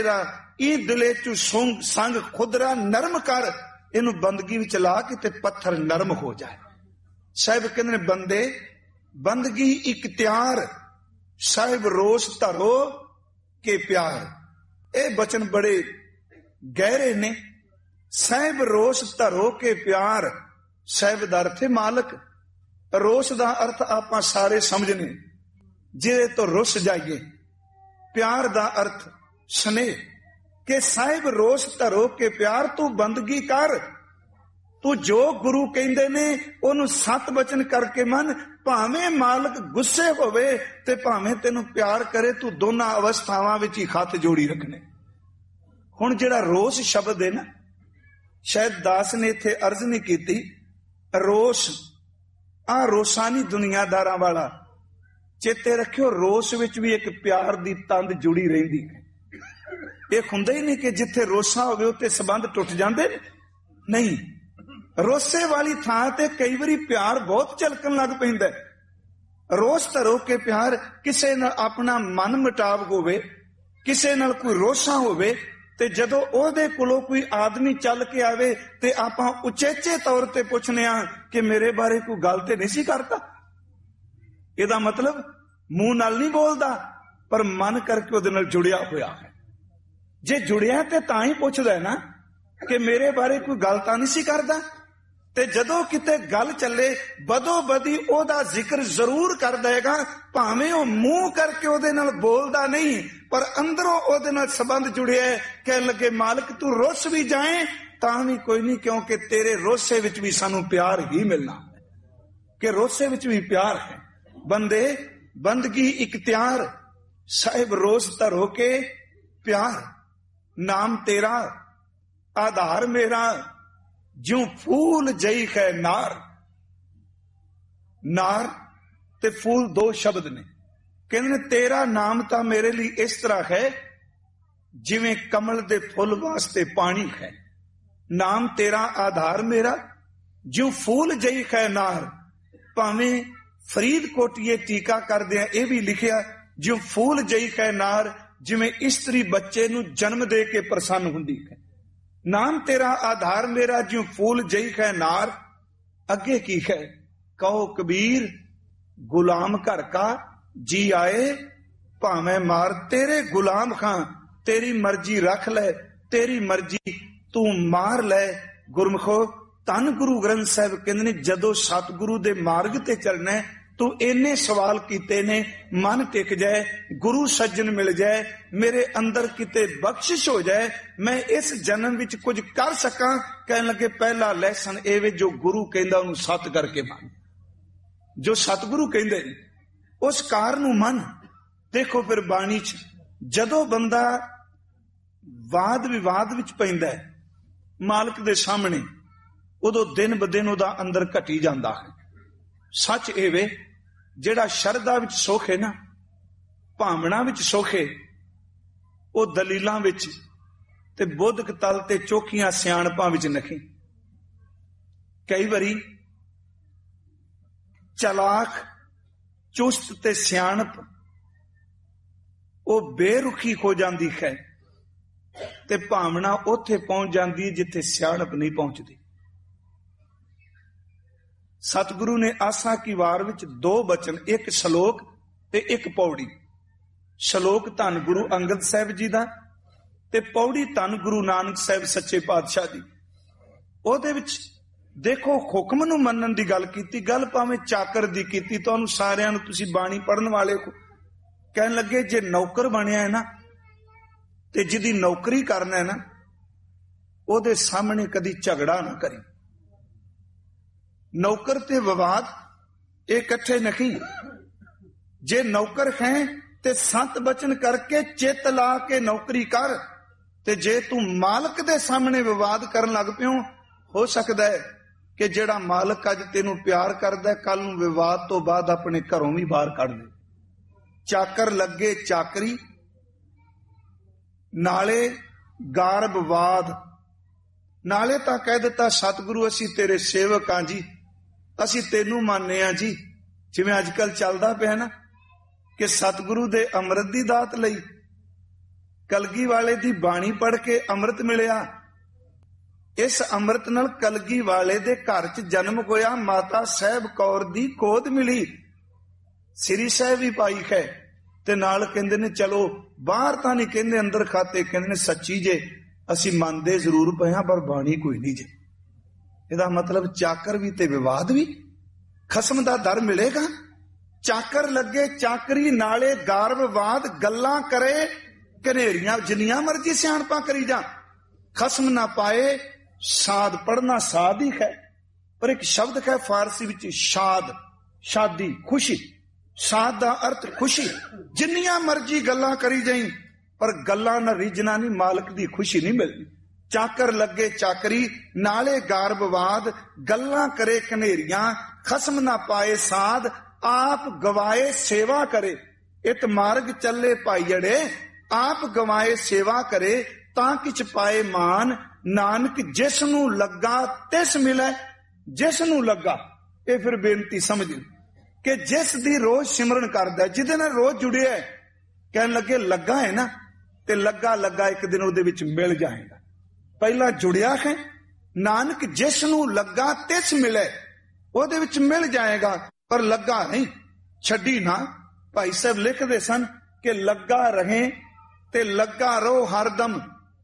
ਦਿਲੇ ਚੂ ਸੰਗ ਖੁਦਰਾ ਨਰਮ ਕਰ। ਇਹਨੂੰ ਬੰਦਗੀ ਵਿੱਚ ਲਾ ਕੇ ਤੇ ਪੱਥਰ ਨਰਮ ਹੋ ਜਾਏ। ਸਾਹਿਬ ਕਹਿੰਦੇ ਨੇ, ਬੰਦੇ ਬੰਦਗੀ ਇਖਤਿਆਰ, ਸਾਹਿਬ ਰੋਸ ਧਰੋ ਕੇ ਪਿਆਰ। ਇਹ ਬਚਨ ਬੜੇ ਗਹਿਰੇ ਨੇ। ਸਾਹਿਬ ਰੋਸ ਧਰੋ ਕੇ ਪਿਆਰ, ਸਾਹਿਬ ਦਾ ਅਰਥ ਹੈ ਮਾਲਕ। ਰੋਸ ਦਾ ਅਰਥ ਆਪਾਂ ਸਾਰੇ ਸਮਝਨੇ, ਜਿਹਦੇ ਤੋਂ ਰੁੱਸ ਜਾਈਏ। ਪਿਆਰ ਦਾ ਅਰਥ ਸਨੇਹ। ਕਿ ਸਾਹਿਬ ਰੋਸ ਧਰੋ ਕੇ ਪਿਆਰ, ਤੂੰ ਬੰਦਗੀ ਕਰ, ਤੂੰ ਜੋ ਗੁਰੂ ਕਹਿੰਦੇ ਨੇ ਉਹਨੂੰ ਸਤ ਬਚਨ ਕਰਕੇ ਮੰਨ। ਭਾਵੇਂ ਮਾਲਕ ਗੁੱਸੇ ਹੋਵੇ ਤੇ ਭਾਵੇਂ ਤੈਨੂੰ ਪਿਆਰ ਕਰੇ, ਤੂੰ ਦੋਨਾਂ ਅਵਸਥਾਵਾਂ ਵਿੱਚ ਹੀ ਹੱਥ ਜੋੜੀ ਰੱਖਣੇ। ਹੁਣ ਜਿਹੜਾ ਰੋਸ ਸ਼ਬਦ ਹੈ ਨਾ, ਸ਼ਾਇਦ ਦਾਸ ਨੇ ਇੱਥੇ ਅਰਜ਼ ਨਹੀਂ ਕੀਤੀ। ਰੋਸ, ਆ ਰੋਸਾਨੀ ਦੁਨੀਆਦਾਰਾਂ ਵਾਲਾ, ਚੇਤੇ ਰੱਖਿਓ, ਰੋਸ ਵਿੱਚ ਵੀ ਇੱਕ ਪਿਆਰ ਦੀ ਤੰਦ ਜੁੜੀ ਰਹਿੰਦੀ ਹੈ। ਇਹ ਹੁੰਦਾ ਹੀ ਨਹੀਂ ਕਿ ਜਿੱਥੇ ਰੋਸਾ ਹੋਵੇ ਉੱਥੇ ਸੰਬੰਧ ਟੁੱਟ ਜਾਂਦੇ ਨੇ, ਨਹੀਂ। ਰੋਸੇ ਵਾਲੀ ਥਾਂ ਤੇ ਕਈ ਵਾਰੀ ਪਿਆਰ ਬਹੁਤ ਝਲਕਣ ਲੱਗ ਪੈਂਦਾ। ਰੋਸ ਧਰੋ ਕੇ ਪਿਆਰ, ਕਿਸੇ ਨਾਲ ਆਪਣਾ ਮਨ ਮੁਟਾਵ ਹੋਵੇ, ਕਿਸੇ ਨਾਲ ਕੋਈ ਰੋਸਾ ਹੋਵੇ, ਤੇ ਜਦੋਂ ਉਹਦੇ ਕੋਲੋਂ ਕੋਈ ਆਦਮੀ ਚੱਲ ਕੇ ਆਵੇ ਤੇ ਆਪਾਂ ਉਚੇਚੇ ਤੌਰ ਤੇ ਪੁੱਛਨੇ ਆ ਕਿ ਮੇਰੇ ਬਾਰੇ ਕੋਈ ਗੱਲ ਤੇ ਨਹੀਂ ਸੀ ਕਰਦਾ। ਇਹਦਾ ਮਤਲਬ ਮੂੰਹ ਨਾਲ ਨਹੀਂ ਬੋਲਦਾ, ਪਰ ਮਨ ਕਰਕੇ ਉਹਦੇ ਨਾਲ ਜੁੜਿਆ ਹੋਇਆ ਹੈ। ਜੇ ਜੁੜਿਆ ਤੇ ਤਾਂ ਹੀ ਪੁੱਛਦਾ ਹੈ ਨਾ। ਕਿ ਮੇਰੇ ਬਾਰੇ ਕੋਈ ਗੱਲ ਤਾਂ ਨਹੀਂ ਸੀ ਕਰਦਾ। ਤੇ ਜਦੋਂ ਕਿਤੇ ਗੱਲ ਚੱਲੇ ਬਦੋ ਬਦੀ ਉਹਦਾ ਜ਼ਿਕਰ ਜ਼ਰੂਰ ਕਰ ਦੇਗਾ, ਭਾਵੇਂ ਉਹ ਮੂੰਹ ਕਰਕੇ ਉਹਦੇ ਨਾਲ ਬੋਲਦਾ ਨਹੀਂ, ਪਰ ਅੰਦਰੋਂ ਉਹਦੇ ਨਾਲ ਸੰਬੰਧ ਜੁੜਿਆ ਹੈ। ਕਹਿਣ ਲੱਗੇ ਮਾਲਕ ਤੂੰ ਰੁੱਸ ਵੀ ਜਾਏ ਤਾਂ ਵੀ ਕੋਈ ਨਹੀਂ, ਕਿਉਂਕਿ ਤੇਰੇ ਰੋਸੇ ਵਿੱਚ ਵੀ ਸਾਨੂੰ ਪਿਆਰ ਹੀ ਮਿਲਣਾ, ਕਿ ਰੋਸੇ ਵਿੱਚ ਵੀ ਪਿਆਰ ਹੈ। ਬੰਦੇ ਬੰਦਗੀ ਇਖਤਿਆਰ ਸਾਹਿਬ ਰੋਜ਼ ਧਰੋ ਕੇ ਪਿਆਰ, ਨਾਮ ਤੇਰਾ ਆਧਾਰ ਮੇਰਾ ਜਿਉ ਫੂਲ ਜਈ ਹੈ ਨਾਰ। ਨਾਰ ਤੇ ਫੂਲ ਦੋ ਸ਼ਬਦ ਨੇ। ਕਹਿੰਦੇ ਤੇਰਾ ਨਾਮ ਤਾਂ ਮੇਰੇ ਲਈ ਇਸ ਤਰ੍ਹਾਂ ਹੈ ਜਿਵੇਂ ਕਮਲ ਦੇ ਫੁੱਲ ਵਾਸਤੇ ਪਾਣੀ ਹੈ। ਨਾਮ ਤੇਰਾ ਆਧਾਰ ਮੇਰਾ ਜਿਉ ਫੂਲ ਜਈ ਹੈ ਨਾਰ। ਭਾਵੇਂ ਫਰੀਦਕੋਟੀਏ ਟੀਕਾ ਕਰਦੇ ਆ ਇਹ ਵੀ ਲਿਖਿਆ ਜਿਉ ਫੂਲ ਜਈ ਹੈ ਨਾਰ, ਜਿਵੇਂ ਇਸਤਰੀ ਬੱਚੇ ਨੂੰ ਜਨਮ ਦੇ ਕੇ ਪ੍ਰਸੰਨ ਹੁੰਦੀ ਹੈ। ਨਾਮ ਤੇਰਾ ਆਧਾਰ ਮੇਰਾ ਜਿਉ ਫੂਲ ਜਈ ਹੈ ਨਾਰ। ਅੱਗੇ ਕੀ ਹੈ? ਕਹੋ ਕਬੀਰ ਗੁਲਾਮ ਘਰ ਕਾ ਜੀ ਆਏ ਭਾਵੇਂ ਮਾਰ। ਤੇਰੇ ਗੁਲਾਮ ਖਾਂ, ਤੇਰੀ ਮਰਜ਼ੀ ਰੱਖ ਲੈ, ਤੇਰੀ ਮਰਜ਼ੀ ਤੂੰ ਮਾਰ ਲੈ। ਗੁਰਮਖੋ ਧੰਨ ਗੁਰੂ ਗ੍ਰੰਥ ਸਾਹਿਬ ਕਹਿੰਦੇ ਨੇ ਜਦੋਂ ਸਤਿਗੁਰੂ ਦੇ ਮਾਰਗ ਤੇ ਚੱਲਣਾ ਤੂੰ ਇੰਨੇ ਸਵਾਲ ਕੀਤੇ ਨੇ, ਮਨ ਟਿਕ ਜਾਏ, ਗੁਰੂ ਸੱਜਣ ਮਿਲ ਜਾਏ, ਮੇਰੇ ਅੰਦਰ ਕਿਤੇ ਬਖਸ਼ਿਸ਼ ਹੋ ਜਾਏ, ਮੈਂ ਇਸ ਜਨਮ ਵਿੱਚ ਕੁਝ ਕਰ ਸਕਾਂ। ਕਹਿਣ ਲੱਗੇ ਪਹਿਲਾ ਲੈਸਨ ਇਹ ਵੇ ਜੋ ਗੁਰੂ ਕਹਿੰਦਾ ਉਹਨੂੰ ਸੱਤ ਕਰਕੇ ਮੰਨ। ਜੋ ਸਤਿਗੁਰੂ ਕਹਿੰਦੇ ਨੇ ਉਸ ਕਾਰ ਨੂੰ ਮੰਨ। ਦੇਖੋ ਫਿਰ ਬਾਣੀ ਚ ਜਦੋਂ ਬੰਦਾ ਵਾਦ ਵਿਵਾਦ ਵਿੱਚ ਪੈਂਦਾ ਹੈ ਮਾਲਕ ਦੇ ਸਾਹਮਣੇ, ਉਦੋਂ ਦਿਨ ਬ ਦਿਨ ਉਹਦਾ ਅੰਦਰ ਘਟੀ ਜਾਂਦਾ ਹੈ। ਸੱਚ ਇਹ ਵੇ ਜਿਹੜਾ ਸ਼ਰਧਾ ਵਿੱਚ ਸੁੱਖ ਹੈ ਨਾ, ਭਾਵਨਾ ਵਿੱਚ ਸੁੱਖ ਹੈ, ਉਹ ਦਲੀਲਾਂ ਵਿੱਚ ਤੇ ਬੁੱਧਕ ਤਲ ਤੇ ਚੋਖੀਆਂ ਸਿਆਣਪਾਂ ਵਿੱਚ ਨਹੀਂ। ਕਈ ਵਾਰੀ ਚਲਾਕ ਚੁਸਤ ਤੇ ਸਿਆਣਪ ਉਹ ਬੇਰੁਖੀ ਹੋ ਜਾਂਦੀ ਹੈ ਤੇ ਭਾਵਨਾ ਉੱਥੇ ਪਹੁੰਚ ਜਾਂਦੀ ਜਿੱਥੇ ਸਿਆਣਪ ਨਹੀਂ ਪਹੁੰਚਦੀ। ਸਤਿਗੁਰੂ ਨੇ ਆਸਾ ਕੀ ਵਾਰ ਵਿੱਚ ਦੋ ਬਚਨ, ਇੱਕ ਸ਼ਲੋਕ ਤੇ ਇੱਕ ਪੌੜੀ। ਸ਼ਲੋਕ ਧੰਨ ਗੁਰੂ ਅੰਗਦ ਸਾਹਿਬ ਜੀ ਦਾ ਤੇ ਪੌੜੀ ਧੰਨ ਗੁਰੂ ਨਾਨਕ ਸਾਹਿਬ ਸੱਚੇ ਪਾਤਸ਼ਾਹ ਦੀ। ਉਹਦੇ ਵਿੱਚ ਦੇਖੋ ਹੁਕਮ ਨੂੰ ਮੰਨਣ ਦੀ ਗੱਲ ਕੀਤੀ, ਗੱਲ ਭਾਵੇਂ ਚਾਕਰ ਦੀ ਕੀਤੀ। ਤੁਹਾਨੂੰ ਸਾਰਿਆਂ ਨੂੰ, ਤੁਸੀਂ ਬਾਣੀ ਪੜ੍ਹਨ ਵਾਲੇ ਹੋ, ਕਹਿਣ ਲੱਗੇ ਜੇ ਨੌਕਰ ਬਣਿਆ ਹੈ ਨਾ ਤੇ ਜਿਹਦੀ ਨੌਕਰੀ ਕਰਨਾ ਹੈ ਨਾ ਉਹਦੇ ਸਾਹਮਣੇ ਕਦੀ ਝਗੜਾ ਨਾ ਕਰੀ। ਨੌਕਰ ਤੇ ਵਿਵਾਦ ਇਹ ਇਕੱਠੇ ਨਹੀਂ। ਜੇ ਨੌਕਰ ਹੈ ਤੇ ਸੰਤ ਬਚਨ ਕਰਕੇ ਚਿੱਤ ਲਾ ਕੇ ਨੌਕਰੀ ਕਰ, ਤੇ ਜੇ ਤੂੰ ਮਾਲਕ ਦੇ ਸਾਹਮਣੇ ਵਿਵਾਦ ਕਰਨ ਲੱਗ ਪਿਓ, ਹੋ ਸਕਦਾ ਹੈ ਕਿ ਜਿਹੜਾ ਮਾਲਕ ਅੱਜ ਤੈਨੂੰ ਪਿਆਰ ਕਰਦਾ ਕੱਲ ਨੂੰ ਵਿਵਾਦ ਤੋਂ ਬਾਅਦ ਆਪਣੇ ਘਰੋਂ ਵੀ ਬਾਹਰ ਕੱਢ ਦੇ। ਚਾਕਰ ਲੱਗੇ ਚਾਕਰੀ ਨਾਲੇ ਗਾਰਬਵਾਦ, ਨਾਲੇ ਤਾਂ ਕਹਿ ਦਿੱਤਾ ਸਤਿਗੁਰੂ ਅਸੀਂ ਤੇਰੇ ਸੇਵਕ ਹਾਂ ਜੀ, ਅਸੀਂ ਤੈਨੂੰ ਮੰਨਦੇ ਹਾਂ ਜੀ। ਜਿਵੇਂ ਅੱਜ ਕੱਲ ਚੱਲਦਾ ਪਿਆ ਨਾ ਕਿ ਸਤਿਗੁਰੂ ਦੇ ਅੰਮ੍ਰਿਤ ਦੀ ਦਾਤ ਲਈ, ਕਲਗੀ ਵਾਲੇ ਦੀ ਬਾਣੀ ਪੜ੍ਹ ਕੇ ਅੰਮ੍ਰਿਤ ਮਿਲਿਆ। ਇਸ ਅੰਮ੍ਰਿਤ ਨਾਲ ਕਲਗੀ ਵਾਲੇ ਦੇ ਘਰ ਚ ਜਨਮ ਹੋਇਆ, ਮਾਤਾ ਸਾਹਿਬ ਕੌਰ ਦੀ ਗੋਦ ਮਿਲੀ, ਸ੍ਰੀ ਸਾਹਿਬ ਵੀ ਪਾਈ ਹੈ। ਤੇ ਨਾਲ ਕਹਿੰਦੇ ਨੇ ਚਲੋ ਬਾਹਰ ਤਾਂ ਨਹੀਂ ਕਹਿੰਦੇ ਅੰਦਰ ਖਾਤੇ, ਕਹਿੰਦੇ ਨੇ ਸੱਚੀ ਜੇ ਅਸੀਂ ਮੰਨਦੇ ਜ਼ਰੂਰ ਪਏ ਹਾਂ ਪਰ ਬਾਣੀ ਕੋਈ ਨਹੀਂ ਜੇ। ਇਹਦਾ ਮਤਲਬ ਚਾਕਰ ਵੀ ਤੇ ਵਿਵਾਦ ਵੀ, ਖਸਮ ਦਾ ਦਰ ਮਿਲੇਗਾ। ਚਾਕਰ ਲੱਗੇ ਚਾਕਰੀ ਨਾਲੇ ਗਾਰਬਵਾਦ, ਗੱਲਾਂ ਕਰੇ ਘਨੇਰੀਆਂ, ਜਿੰਨੀਆਂ ਮਰਜ਼ੀ ਸਿਆਣਪਾਂ ਕਰੀ ਜਾ, ਖਸਮ ਨਾ ਪਾਏ। ਸਾਦ ਪੜ੍ਹਨਾ ਸਾਦ ਹੀ ਹੈ, ਪਰ ਇੱਕ ਸ਼ਬਦ ਹੈ ਫਾਰਸੀ ਵਿੱਚ ਸ਼ਾਦ, ਸ਼ਾਦੀ, ਖੁਸ਼ੀ। ਸਾਦ ਦਾ ਅਰਥ ਖੁਸ਼ੀ। ਜਿੰਨੀਆਂ ਮਰਜ਼ੀ ਗੱਲਾਂ ਕਰੀ ਜਾਈ ਪਰ ਗੱਲਾਂ ਨਾਲ ਰੀਝਣਾ ਨਹੀਂ, ਮਾਲਕ ਦੀ ਖੁਸ਼ੀ ਨਹੀਂ ਮਿਲਦੀ। ਚਾਕਰ ਲੱਗੇ ਚਾਕਰੀ ਨਾਲੇ ਗਾਰਬਵਾਦ, ਗੱਲਾਂ ਕਰੇ ਘਨੇਰੀਆਂ, ਖਸਮ ਨਾ ਪਾਏ ਸਾਧ, ਆਪ ਗਵਾਏ ਸੇਵਾ ਕਰੇ। ਇਤ ਮਾਰਗ ਚੱਲੇ ਭਾਈੜੇ, ਆਪ ਗਵਾਏ ਸੇਵਾ ਕਰੇ ਤਾਂ ਕਿਛ ਪਾਏ ਮਾਨ। ਨਾਨਕ ਜਿਸ ਨੂੰ ਲੱਗਾ ਤਿਸ ਮਿਲੇ, ਜਿਸ ਨੂੰ ਲੱਗਾ। ਇਹ ਫਿਰ ਬੇਨਤੀ ਸਮਝ ਕਿ ਜਿਸ ਦੀ ਰੋਜ਼ ਸਿਮਰਨ ਕਰਦਾ, ਜਿਹਦੇ ਨਾਲ ਰੋਜ਼ ਜੁੜਿਆ ਹੈ, ਕਹਿਣ ਲੱਗੇ ਲੱਗਾ ਹੈ ਨਾ, ਤੇ ਲੱਗਾ ਲੱਗਾ ਇੱਕ ਦਿਨ ਉਹਦੇ ਵਿੱਚ ਮਿਲ ਜਾਏਗਾ। ਪਹਿਲਾਂ ਜੁੜਿਆ ਹੈ, ਨਾਨਕ ਜਿਸ ਨੂੰ ਲੱਗਾ ਤਿਸ ਮਿਲੇ, ਉਹਦੇ ਵਿੱਚ ਮਿਲ ਜਾਏਗਾ, ਪਰ ਲੱਗਾ ਨਹੀਂ, ਛੱਡੀ ਨਾ। ਭਾਈ ਸਾਹਿਬ ਲਿਖਦੇ ਸਨ ਕਿ ਲੱਗਾ ਰਹੇ ਤੇ ਲੱਗਾ ਰਹੋ ਹਰਦਮ,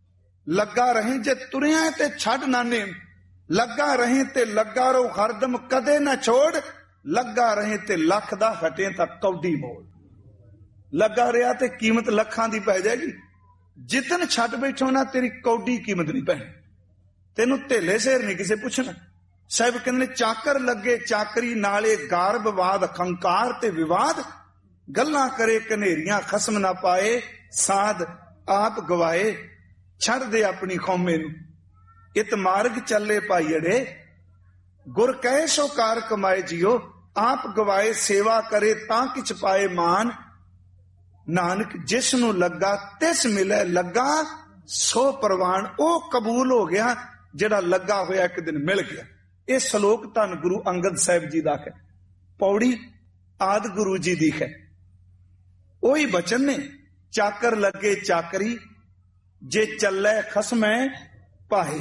ਲੱਗਾ ਰਹੇ ਜੇ ਤੁਰਿਆ ਤੇ ਛੱਡ ਨਾ ਨੇਮ, ਲੱਗਾ ਰਹੇ ਤੇ ਲੱਗਾ ਰਹੋ ਹਰਦਮ ਕਦੇ ਨਾ ਛੋੜ, ਲੱਗਾ ਰਹੇ ਤੇ ਲੱਖ ਦਾ ਹਟੇ ਤਾਂ ਕੌਡੀ ਮੋੜ। ਲੱਗਾ ਰਿਹਾ ਤੇ ਕੀਮਤ ਲੱਖਾਂ ਦੀ ਪੈ ਜਾਏਗੀ, ਜਿੱਦਨ ਛੱਡ ਬੈਠੋ ਨਾ ਤੇਰੀ ਕੌਡੀ ਕੀਮਤ ਨਹੀਂ ਪੈਣੀ, ਤੈਨੂੰ ਧੇਲੇ ਸੇਰ ਨਹੀਂ ਕਿਸੇ ਪੁੱਛਣਾ। ਸਾਹਿਬ ਕਹਿੰਦੇ ਨੇ ਚਾਕਰ ਲੱਗੇ ਚਾਕਰੀ ਨਾਲੇ ਗਾਰ ਵਿਵਾਦ, ਖੰਕਾਰ ਤੇ ਵਿਵਾਦ, ਗੱਲਾਂ ਕਰੇ ਕਨੇਰੀਆਂ ਖਸਮ ਨਾ ਪਾਏ, ਸਾਧ ਆਪ ਗਵਾਏ ਛੱਡ ਦੇ ਆਪਣੀ ਕੌਮੇ ਨੂੰ। ਇਤ ਮਾਰਗ ਚੱਲੇ ਭਾਈੜੇ, ਗੁਰ ਕਹੇ ਸੋ ਕਾਰ ਕਮਾਏ ਜਿਓ, ਆਪ ਗਵਾਏ ਸੇਵਾ ਕਰੇ ਤਾਂ ਕਿਛ ਪਾਏ ਮਾਨ, ਨਾਨਕ ਜਿਸ ਨੂੰ ਲੱਗਾ ਤਿਸ ਮਿਲੇ ਲੱਗਾ ਸੋ ਪ੍ਰਵਾਨ। ਉਹ ਕਬੂਲ ਹੋ ਗਿਆ ਜਿਹੜਾ ਲੱਗਾ ਹੋਇਆ ਇੱਕ ਦਿਨ ਮਿਲ ਗਿਆ। ਇਹ ਸ਼ਲੋਕ ਧੰਨ ਗੁਰੂ ਅੰਗਦ ਸਾਹਿਬ ਜੀ ਦਾ ਹੈ, ਪੌੜੀ ਆਦਿ ਗੁਰੂ ਜੀ ਦੀ ਹੈ। ਉਹੀ ਬਚਨ ਨੇ, ਚਾਕਰ ਲੱਗੇ ਚਾਕਰੀ ਜੇ ਚੱਲੇ ਖਸਮੈ ਪਾਹੇ,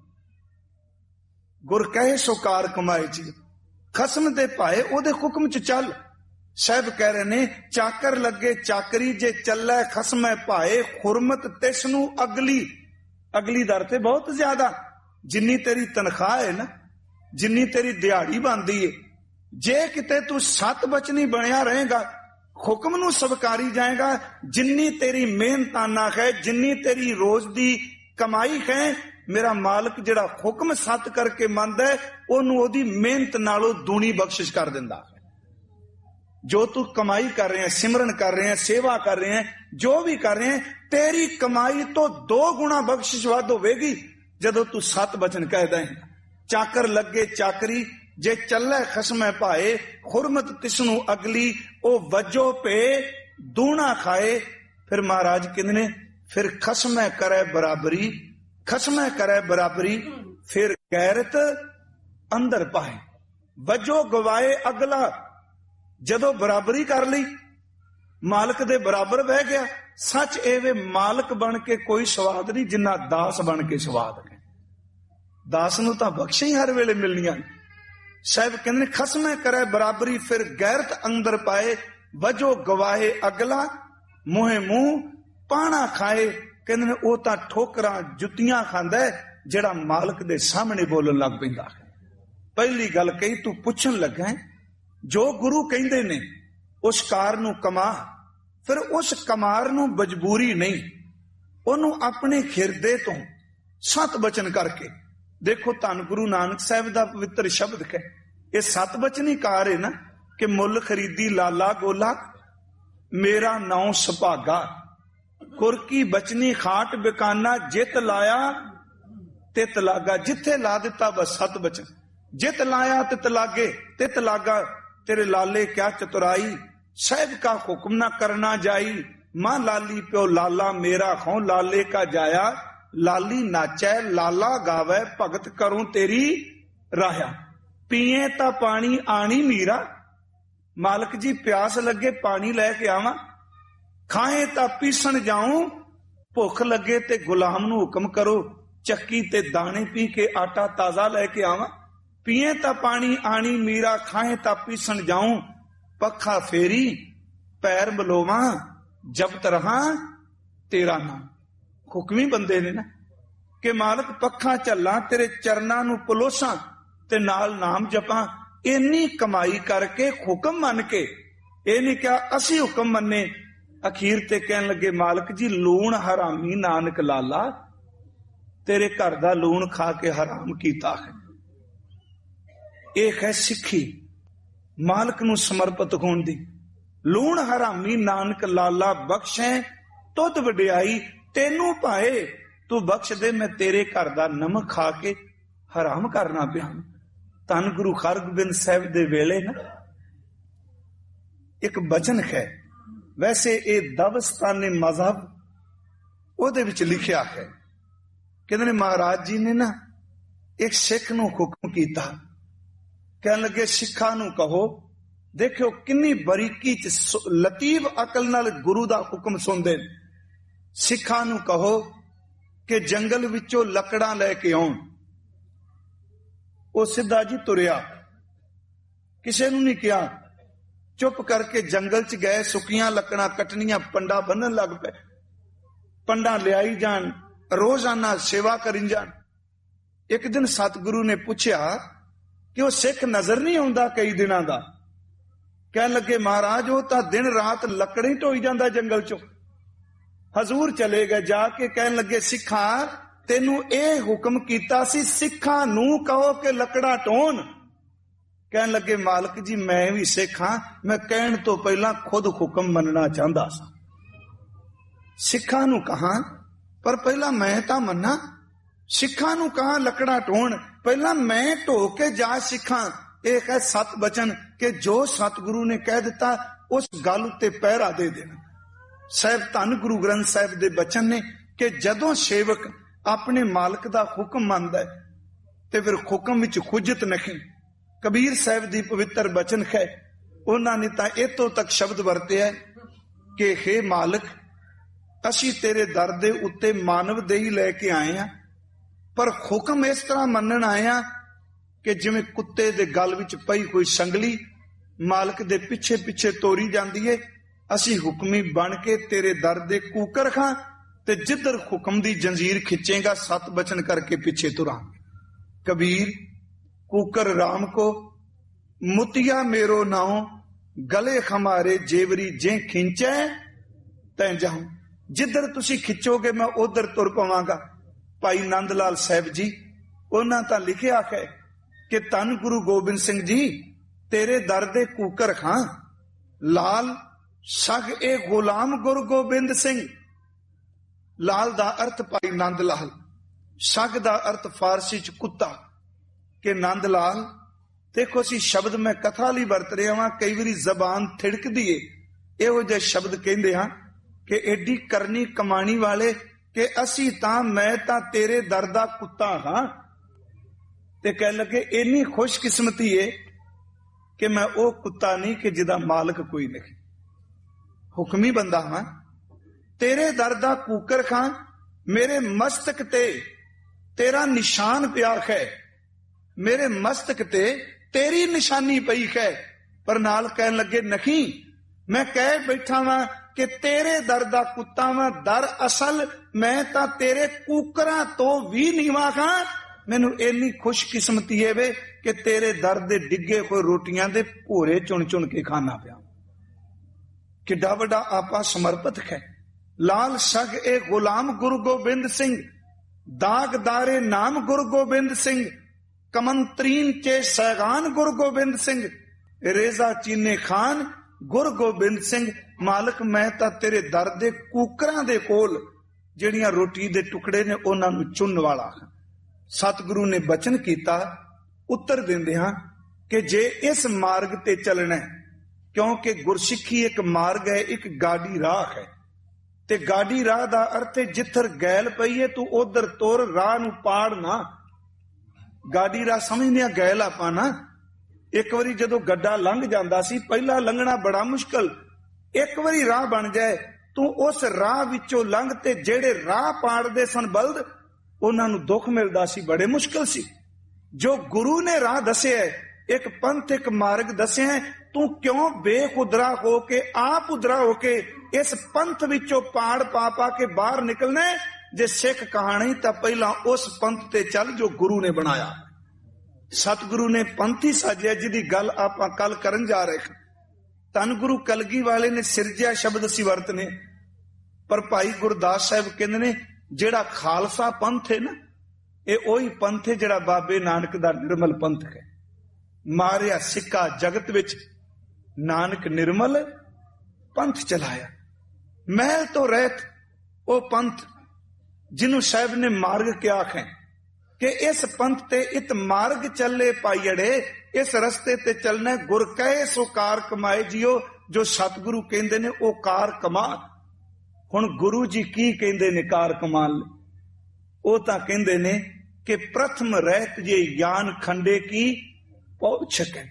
ਗੁਰ ਕਹੇ ਸੋ ਕਾਰ ਕਮਾਏ ਜੀ। ਖਸਮ ਦੇ ਭਾਏ ਉਹਦੇ ਹੁਕਮ ਚ ਚੱਲ। ਸਾਹਿਬ ਕਹਿ ਰਹੇ ਨੇ ਚਾਕਰ ਲੱਗੇ ਚਾਕਰੀ ਜੇ ਚੱਲੇ ਖਸਮੈ ਭਾਏ, ਖੁਰਮਤ ਤਿਸ ਨੂੰ ਅਗਲੀ। ਅਗਲੀ ਦਰ ਤੇ ਬਹੁਤ ਜ਼ਿਆਦਾ, ਜਿੰਨੀ ਤੇਰੀ ਤਨਖਾਹ ਹੈ ਨਾ, ਜਿੰਨੀ ਤੇਰੀ ਦਿਹਾੜੀ ਬਣਦੀ ਏ, ਜੇ ਕਿਤੇ ਤੂੰ ਸਤ ਬਚਨੀ ਬਣਿਆ ਰਹੇਗਾ, ਹੁਕਮ ਨੂੰ ਸਵਕਾਰੀ ਜਾਏਗਾ, ਜਿੰਨੀ ਤੇਰੀ ਮਿਹਨਤਾਨਾ ਹੈ, ਜਿੰਨੀ ਤੇਰੀ ਰੋਜ਼ ਦੀ ਕਮਾਈ ਹੈ, ਮੇਰਾ ਮਾਲਕ ਜਿਹੜਾ ਹੁਕਮ ਸਤ ਕਰਕੇ ਮੰਨਦਾ ਹੈ, ਉਹਨੂੰ ਉਹਦੀ ਮਿਹਨਤ ਨਾਲੋਂ ਦੂਣੀ ਬਖਸ਼ਿਸ਼ ਕਰ ਦਿੰਦਾ ਹੈ। ਜੋ ਤੂੰ ਕਮਾਈ ਕਰ ਰਹੇ ਹੈ, ਸਿਮਰਨ ਕਰ ਰਹੇ ਹੈ, ਸੇਵਾ ਕਰ ਰਹੇ ਹੈ, ਜੋ ਵੀ ਕਰ ਰਹੇ ਹੈ, ਤੇਰੀ ਕਮਾਈ ਤੋਂ 2 ਗੁਣਾ ਬਖਸ਼ਿਸ਼ ਵੱਧ ਹੋਵੇਗੀ ਜਦੋਂ ਤੂੰ ਸਤ ਬਚਨ ਕਹਿਦਾ ਹੈ। ਚਾਕਰ ਲੱਗੇ ਚਾਕਰੀ ਜੇ ਚੱਲੇ ਖਸਮੈ ਭਾਏ, ਖੁਰਮਤ ਤਿਸਨੂੰ ਅਗਲੀ, ਉਹ ਵਜੋ ਪੇ ਦੂਣਾ ਖਾਏ। ਫਿਰ ਮਹਾਰਾਜ ਕਹਿੰਦੇ ਨੇ ਫਿਰ ਖਸਮੈ ਕਰੇ ਬਰਾਬਰੀ, ਖਸਮੈ ਕਰੇ ਬਰਾਬਰੀ, ਫਿਰ ਗੈਰਤ ਅੰਦਰ ਪਾਏ। ਵਜੋ ਗਵਾਏ ਅਗਲਾ, ਜਦੋਂ ਬਰਾਬਰੀ ਕਰ ਲਈ, ਮਾਲਕ ਦੇ ਬਰਾਬਰ ਬਹਿ ਗਿਆ। ਸੱਚ ਇਹ ਵੇ ਮਾਲਕ ਬਣ ਕੇ ਕੋਈ ਸਵਾਦ ਨਹੀਂ ਜਿੰਨਾ ਦਾਸ ਬਣ ਕੇ ਸਵਾਦ ਹੈ। ਦਾਸ ਨੂੰ ਤਾਂ ਬਖਸ਼ਾਂ ਹੀ ਹਰ ਵੇਲੇ ਮਿਲਣੀਆਂ। ਸਾਹਿਬ ਕਹਿੰਦੇ ਨੇ ਖਸਮੈ ਕਰੇ ਬਰਾਬਰੀ, ਫਿਰ ਗੈਰਤ ਅੰਦਰ ਪਾਏ, ਵਜੋ ਗਵਾਏ ਅਗਲਾ, ਮੂੰਹੇ ਮੂੰਹ ਪਾਣਾ ਖਾਏ। ਕਹਿੰਦੇ ਨੇ ਉਹ ਤਾਂ ਠੋਕਰਾਂ ਜੁੱਤੀਆਂ ਖਾਂਦਾ ਜਿਹੜਾ ਮਾਲਕ ਦੇ ਸਾਹਮਣੇ ਬੋਲਣ ਲੱਗ ਪੈਂਦਾ ਹੈ। ਪਹਿਲੀ ਗੱਲ ਕਹੀ ਤੂੰ ਪੁੱਛਣ ਲੱਗਾ ਜੋ ਗੁਰੂ ਕਹਿੰਦੇ ਨੇ ਉਸ ਕਾਰ ਨੂੰ ਕਮਾ, ਫਿਰ ਉਸ ਕਮਾਰ ਨੂੰ ਮਜਬੂਰੀ ਨਹੀਂ, ਉਹਨੂੰ ਆਪਣੇ ਖਿਰਦੇ ਤੋਂ ਸਤ ਬਚਨ ਕਰਕੇ। ਦੇਖੋ ਧੰਨ ਗੁਰੂ ਨਾਨਕ ਸਾਹਿਬ ਦਾ ਪਵਿੱਤਰ ਸ਼ਬਦ ਹੈ, ਇਹ ਸਤ ਬਚਨੀ ਕਾਰ ਹੈ ਨਾ ਕਿ ਮੁੱਲ ਖਰੀਦੀ ਲਾਲਾ ਗੋਲਾ, ਮੇਰਾ ਨਾਉ ਸੁਭਾਗਾ, ਕੁਰਕੀ ਬਚਨੀ ਖਾਟ ਬਿਕਾਨਾ, ਜਿੱਤ ਲਾਇਆ ਤਿਤ ਲਾਗਾ। ਜਿੱਥੇ ਲਾ ਦਿੱਤਾ ਬਸ ਸਤ ਬਚਨ, ਜਿੱਤ ਲਾਇਆ ਤਿਤ ਲਾਗੇ, ਤਿਤ ਲਾਗਾ। तेरे लाले क्या चतुराई, साहिब का हुक्म ना करना जाई, मां लाली प्यो लाला मेरा खो लाले का जाया, लाली नाचै लाला गावे भगत करूं तेरी राया। पीए ता पानी आनी मीरा, मालक जी प्यास लगे पानी लैके आवा, खाए ता पीसन जाऊं, भुख लगे ते गुलाम नू हुक्म करो, चक्की ते दाने पी के आटा ताजा लैके आवा। पीए ता पानी आनी मीरा, खाए ता पीसन जाऊं, पखा फेरी पैर बलोवा, जबत रहा तेरा नाम। हुक्मी बंदे ने ना कि मालक पखा झल्ला तेरे चरना नू पलोसा ते नाल नाम जपा। इन्नी कमाई करके हुक्म मन के, ये नहीं क्या असी हुक्म मन्ने। अखीर ते कहन लगे मालक जी लूण हरामी नानक लाला, तेरे घर दा लूण खा के हराम कीता है। ਇਹ ਹੈ ਸਿੱਖੀ ਮਾਲਕ ਨੂੰ ਸਮਰਪਿਤ ਹੋਣ ਦੀ। ਲੂਣ ਹਰਾਮੀ ਨਾਨਕ ਲਾਲਾ ਬਖਸ਼ੈ ਤੁਧ ਵਡਿਆਈ, ਤੈਨੂੰ ਭਾਏ ਤੂੰ ਬਖਸ਼ ਦੇ, ਮੈਂ ਤੇਰੇ ਘਰ ਦਾ ਨਮਕ ਖਾ ਕੇ ਹਰਾਮ ਕਰਨਾ ਪਿਆ। ਧੰਨ ਗੁਰੂ ਹਰਗੋਬਿੰਦ ਸਾਹਿਬ ਦੇ ਵੇਲੇ ਨਾ ਇੱਕ ਬਚਨ ਹੈ, ਵੈਸੇ ਇਹ ਦਵਸਤਾਨੀ ਮਜ਼ਹਬ ਉਹਦੇ ਵਿੱਚ ਲਿਖਿਆ ਹੈ। ਕਹਿੰਦੇ ਨੇ ਮਹਾਰਾਜ ਜੀ ਨੇ ਨਾ ਇੱਕ ਸਿੱਖ ਨੂੰ ਹੁਕਮ ਕੀਤਾ, ਕਹਿਣ ਲੱਗੇ ਸਿੱਖਾਂ ਨੂੰ ਕਹੋ, ਦੇਖਿਓ ਕਿੰਨੀ ਬਰੀਕੀ ਚ ਲਤੀਫ ਅਕਲ ਨਾਲ ਗੁਰੂ ਦਾ ਹੁਕਮ ਸੁਣਦੇ ਨੇ। ਸਿੱਖਾਂ ਨੂੰ ਕਹੋ ਕਿ ਜੰਗਲ ਵਿੱਚੋਂ ਲੱਕੜਾਂ ਲੈ ਕੇ ਆਉਣ। ਉਹ ਸਿੱਧਾ ਜੀ ਤੁਰਿਆ, ਕਿਸੇ ਨੂੰ ਨਹੀਂ ਕਿਹਾ, ਚੁੱਪ ਕਰਕੇ ਜੰਗਲ ਚ ਗਏ, ਸੁੱਕੀਆਂ ਲੱਕੜਾਂ ਕੱਟਣੀਆਂ, ਪੰਡਾ ਬੰਨਣ ਲੱਗ ਪਏ। ਪੰਡਾ ਲਿਆਈ ਜਾਣ, ਰੋਜ਼ਾਨਾ ਸੇਵਾ ਕਰੀ ਜਾਣ। ਇੱਕ ਦਿਨ ਸਤਿਗੁਰੂ ਨੇ ਪੁੱਛਿਆ ਕਿ ਉਹ ਸਿੱਖ ਨਜ਼ਰ ਨਹੀਂ ਆਉਂਦਾ ਕਈ ਦਿਨਾਂ ਦਾ। ਕਹਿਣ ਲੱਗੇ ਮਹਾਰਾਜ ਉਹ ਤਾਂ ਦਿਨ ਰਾਤ ਲੱਕੜੀ ਢੋਈ ਜਾਂਦਾ ਜੰਗਲ ਚੋਂ। ਹਜ਼ੂਰ ਚਲੇ ਗਏ, ਜਾ ਕੇ ਕਹਿਣ ਲੱਗੇ ਸਿੱਖਾਂ ਤੈਨੂੰ ਇਹ ਹੁਕਮ ਕੀਤਾ ਸੀ ਸਿੱਖਾਂ ਨੂੰ ਕਹੋ ਕਿ ਲੱਕੜਾਂ ਢੋਣ। ਕਹਿਣ ਲੱਗੇ ਮਾਲਕ ਜੀ ਮੈਂ ਵੀ ਸਿੱਖ ਹਾਂ, ਮੈਂ ਕਹਿਣ ਤੋਂ ਪਹਿਲਾਂ ਖੁਦ ਹੁਕਮ ਮੰਨਣਾ ਚਾਹੁੰਦਾ ਸਾਂ। ਸਿੱਖਾਂ ਨੂੰ ਕਹਾਂ ਪਰ ਪਹਿਲਾਂ ਮੈਂ ਤਾਂ ਮੰਨਾਂ। ਸਿੱਖਾਂ ਨੂੰ ਕਹਾਂ ਲੱਕੜਾਂ ਢੋਣ, ਪਹਿਲਾਂ ਮੈਂ ਢੋ ਕੇ ਜਾ ਸਿੱਖਾਂ। ਇਹ ਹੈ ਸਤ ਬਚਨ ਕਿ ਜੋ ਸਤਿਗੁਰੂ ਨੇ ਕਹਿ ਦਿੱਤਾ ਉਸ ਗੱਲ ਉੱਤੇ ਪਹਿਰਾ ਦੇ ਦੇਣਾ। ਸਾਹਿਬ ਧੰਨ ਗੁਰੂ ਗ੍ਰੰਥ ਸਾਹਿਬ ਦੇ ਬਚਨ ਨੇ ਕਿ ਜਦੋਂ ਸੇਵਕ ਆਪਣੇ ਮਾਲਕ ਦਾ ਹੁਕਮ ਮੰਨਦਾ ਤੇ ਫਿਰ ਹੁਕਮ ਵਿੱਚ ਖੁਜਤ ਨਹੀਂ। ਕਬੀਰ ਸਾਹਿਬ ਦੀ ਪਵਿੱਤਰ ਬਚਨ ਹੈ, ਉਹਨਾਂ ਨੇ ਤਾਂ ਇਤੋਂ ਤੱਕ ਸ਼ਬਦ ਵਰਤਿਆ ਕਿ ਹੇ ਮਾਲਕ ਅਸੀਂ ਤੇਰੇ ਦਰ ਦੇ ਉੱਤੇ ਮਾਨਵ ਦੇਹੀ ਲੈ ਕੇ ਆਏ ਹਾਂ, ਪਰ ਹੁਕਮ ਇਸ ਤਰ੍ਹਾਂ ਮੰਨਣ ਆਏ ਹਾਂ ਕਿ ਜਿਵੇਂ ਕੁੱਤੇ ਦੇ ਗਲ ਵਿੱਚ ਪਈ ਹੋਈ ਸੰਗਲੀ ਮਾਲਕ ਦੇ ਪਿੱਛੇ ਪਿੱਛੇ ਤੋਰੀ ਜਾਂਦੀ ਏ। ਅਸੀਂ ਹੁਕਮੀ ਬਣ ਕੇ ਤੇਰੇ ਦਰ ਦੇ ਕੂਕਰ ਖਾਂ ਤੇ ਜਿੱਧਰ ਹੁਕਮ ਦੀ ਜੰਜੀਰ ਖਿੱਚੇਗਾ ਸਤ ਬਚਨ ਕਰਕੇ ਪਿੱਛੇ ਤੁਰਾਂਗੇ। ਕਬੀਰ ਕੂਕਰ ਰਾਮ को मुतिया मेरो नाव गले हमारे जेवरी जे खिंचे तै जाऊं। जिधर तुसी खिंचोगे मैं उधर तुर पवांगा। भाई नंद लाल साहब जी उन्हां तां लिखिया है कि धन गुरु गोबिंद सिंह जी तेरे दर दे कूकर खां लाल सग ए गुलाम गुरु गोबिंद सिंह। लाल दा अर्थ भाई नंद लाल, सग दा अर्थ फारसी च कुत्ता। कि नंद लाल देखो असी शब्द मैं कथा ਲਈ ਵਰਤ ਰਿਹਾ ਵਾਂ, ਕਈ ਵਾਰੀ ਜ਼ਬਾਨ ਥਿੜਕਦੀ ਏ, ਇਹੋ ਜਿਹੇ ਸ਼ਬਦ ਕਹਿੰਦੇ ਹਾਂ ਕਿ ਐਡੀ ਕਰਨੀ ਕਮਾਣੀ ਵਾਲੇ ਕਿ ਅਸੀਂ ਤਾਂ ਮੈਂ ਤਾਂ ਤੇਰੇ ਦਰ ਦਾ ਕੁੱਤਾ ਹਾਂ। ਤੇ ਕਹਿ ਲੱਗੇ ਇੰਨੀ ਖੁਸ਼ਕਿਸਮਤੀ ਏ ਕਿ ਮੈਂ ਉਹ ਕੁੱਤਾ ਨਹੀਂ ਕਿ ਜਿਹਦਾ ਮਾਲਕ ਕੋਈ ਨਹੀਂ, ਹੁਕਮੀ ਬੰਦਾ ਹਾਂ। ਤੇਰੇ ਦਰ ਦਾ ਕੂਕਰ ਖਾਂ ਮੇਰੇ ਮਸਤਕ ਤੇ ਤੇਰਾ ਨਿਸ਼ਾਨ ਪਿਆ ਹੈ, मेरे मस्तक ते तेरी निशानी पई है। पर नाल कहन लगे नहीं मैं कह बैठा वां कि तेरे दर दा कुत्ता वां, दर असल मैं तां तेरे कूकरां तो भी नीवां हां। मैनू इन्नी खुशकिस्मती है वे कि तेरे दर दे डिगे होए रोटियां दे भोरे चुन चुन के खाना पिया। किड्डा वड्डा आपा समर्पित है। लाल सग ए गुलाम गुरु गोबिंद सिंह, दागदारे नाम गुरु गोबिंद सिंह, कमंत्रीन चे सैगान गुरु गोबिंद सिंह, रेजा चीने खान गुरु गोबिंद सिंह। मालक मैं तां तेरे दर दे कूकरां दे कोल ਜਿਹੜੀਆਂ ਰੋਟੀ ਦੇ ਟੁਕੜੇ ਨੇ ਉਹਨਾਂ ਨੂੰ ਚੁਣਨ ਵਾਲਾ। ਸਤਿਗੁਰੂ ਨੇ ਬਚਨ ਕੀਤਾ, ਉੱਤਰ ਦਿੰਦੇ ਹਾਂ ਕਿ ਜੇ ਇਸ ਮਾਰਗ ਤੇ ਚੱਲਣਾ, ਕਿਉਂਕਿ ਗੁਰਸਿੱਖੀ ਇੱਕ ਮਾਰਗ ਹੈ, ਇੱਕ ਗਾਡੀ ਰਾਹ ਹੈ। ਤੇ ਗਾਡੀ ਰਾਹ ਦਾ ਅਰਥ ਹੈ ਜਿੱਥਰ ਗੈਲ ਪਈ ਹੈ ਤੂੰ ਉਧਰ ਤੁਰ, ਰਾਹ ਨੂੰ ਪਾੜ ਨਾ। ਗਾਡੀ ਰਾਹ ਸਮਝਦੇ ਆ ਗੈਲ ਆਪਾਂ ਨਾ। ਇੱਕ ਵਾਰੀ ਜਦੋਂ ਗੱਡਾ ਲੰਘ ਜਾਂਦਾ ਸੀ ਪਹਿਲਾਂ ਲੰਘਣਾ ਬੜਾ ਮੁਸ਼ਕਲ, ਇੱਕ ਵਾਰੀ ਰਾਹ ਬਣ ਜਾਏ ਤੂੰ ਉਸ ਰਾਹ ਵਿੱਚੋਂ ਲੰਘ ਤੇ ਜਿਹੜੇ ਰਾਹ ਪਾੜਦੇ ਸਨ ਬਲਦ ਉਹਨਾਂ ਨੂੰ ਦੁੱਖ ਮਿਲਦਾ ਸੀ, ਬੜੇ ਮੁਸ਼ਕਲ ਸੀ। ਜੋ ਗੁਰੂ ਨੇ ਰਾਹ ਦੱਸਿਆ, ਇੱਕ ਪੰਥ ਇੱਕ ਮਾਰਗ ਦੱਸਿਆ, ਤੂੰ ਕਿਉਂ ਬੇਖੁਦਰਾ ਹੋ ਕੇ ਆਪ ਉਦਰਾ ਹੋ ਕੇ ਇਸ ਪੰਥ ਵਿੱਚੋਂ ਪਾੜ ਪਾ ਪਾ ਕੇ ਬਾਹਰ ਨਿਕਲਣਾ। ਜੇ ਸਿੱਖ ਕਹਾਣੀ ਤਾਂ ਪਹਿਲਾਂ ਉਸ ਪੰਥ ਤੇ ਚੱਲ ਜੋ ਗੁਰੂ ਨੇ ਬਣਾਇਆ। ਸਤਿਗੁਰੂ ਨੇ ਪੰਥ ਹੀ ਸਾਜਿਆ ਜਿਹਦੀ ਗੱਲ ਆਪਾਂ ਕੱਲ ਕਰਨ ਜਾ ਰਹੇ ਹਾਂ। ਧੰਨ ਗੁਰੂ ਕਲਗੀ ਵਾਲੇ ਨੇ ਸਿਰਜਿਆ ਸ਼ਬਦ ਅਸੀਂ ਵਰਤਨੇ, ਪਰ ਭਾਈ ਗੁਰਦਾਸ ਸਾਹਿਬ ਕਹਿੰਦੇ ਨੇ ਜਿਹੜਾ ਖਾਲਸਾ ਪੰਥ ਹੈ ਨਾ, ਇਹ ਉਹੀ ਪੰਥ ਹੈ ਜਿਹੜਾ ਬਾਬੇ ਨਾਨਕ ਦਾ ਨਿਰਮਲ ਪੰਥ ਹੈ। ਮਾਰਿਆ ਸਿੱਕਾ ਜਗਤ ਵਿੱਚ ਨਾਨਕ ਨਿਰਮਲ ਪੰਥ ਚਲਾਇਆ। ਮਹਿਲ ਤੋਂ ਰਹਿਤ ਉਹ ਪੰਥ ਜਿਹਨੂੰ ਸਾਹਿਬ ਨੇ ਮਾਰਗ ਕਿਹਾ ਹੈ ਕਿ ਇਸ ਪੰਥ ਤੇ ਇਤ ਮਾਰਗ ਚੱਲੇ ਪਾਈੜੇ, ਇਸ ਰਸਤੇ ਤੇ ਚੱਲਣਾ। ਗੁਰ ਕਹੇ ਸੋ ਕਾਰ ਕਮਾਏ ਜਿਓ, ਜੋ ਸਤਿਗੁਰੂ ਕਹਿੰਦੇ ਨੇ ਉਹ ਕਾਰ ਕਮਾ। ਹੁਣ ਗੁਰੂ ਜੀ ਕੀ ਕਹਿੰਦੇ ਨੇ ਕਾਰ ਕਮਾਉਣ ਲਈ? ਉਹ ਤਾਂ ਕਹਿੰਦੇ ਨੇ ਕਿ ਪ੍ਰਥਮ ਰਹਿਤ ਜੇ ਗਿਆਨ ਖੰਡੇ ਕੀ ਪਹੁੰਚ ਸਕੇ।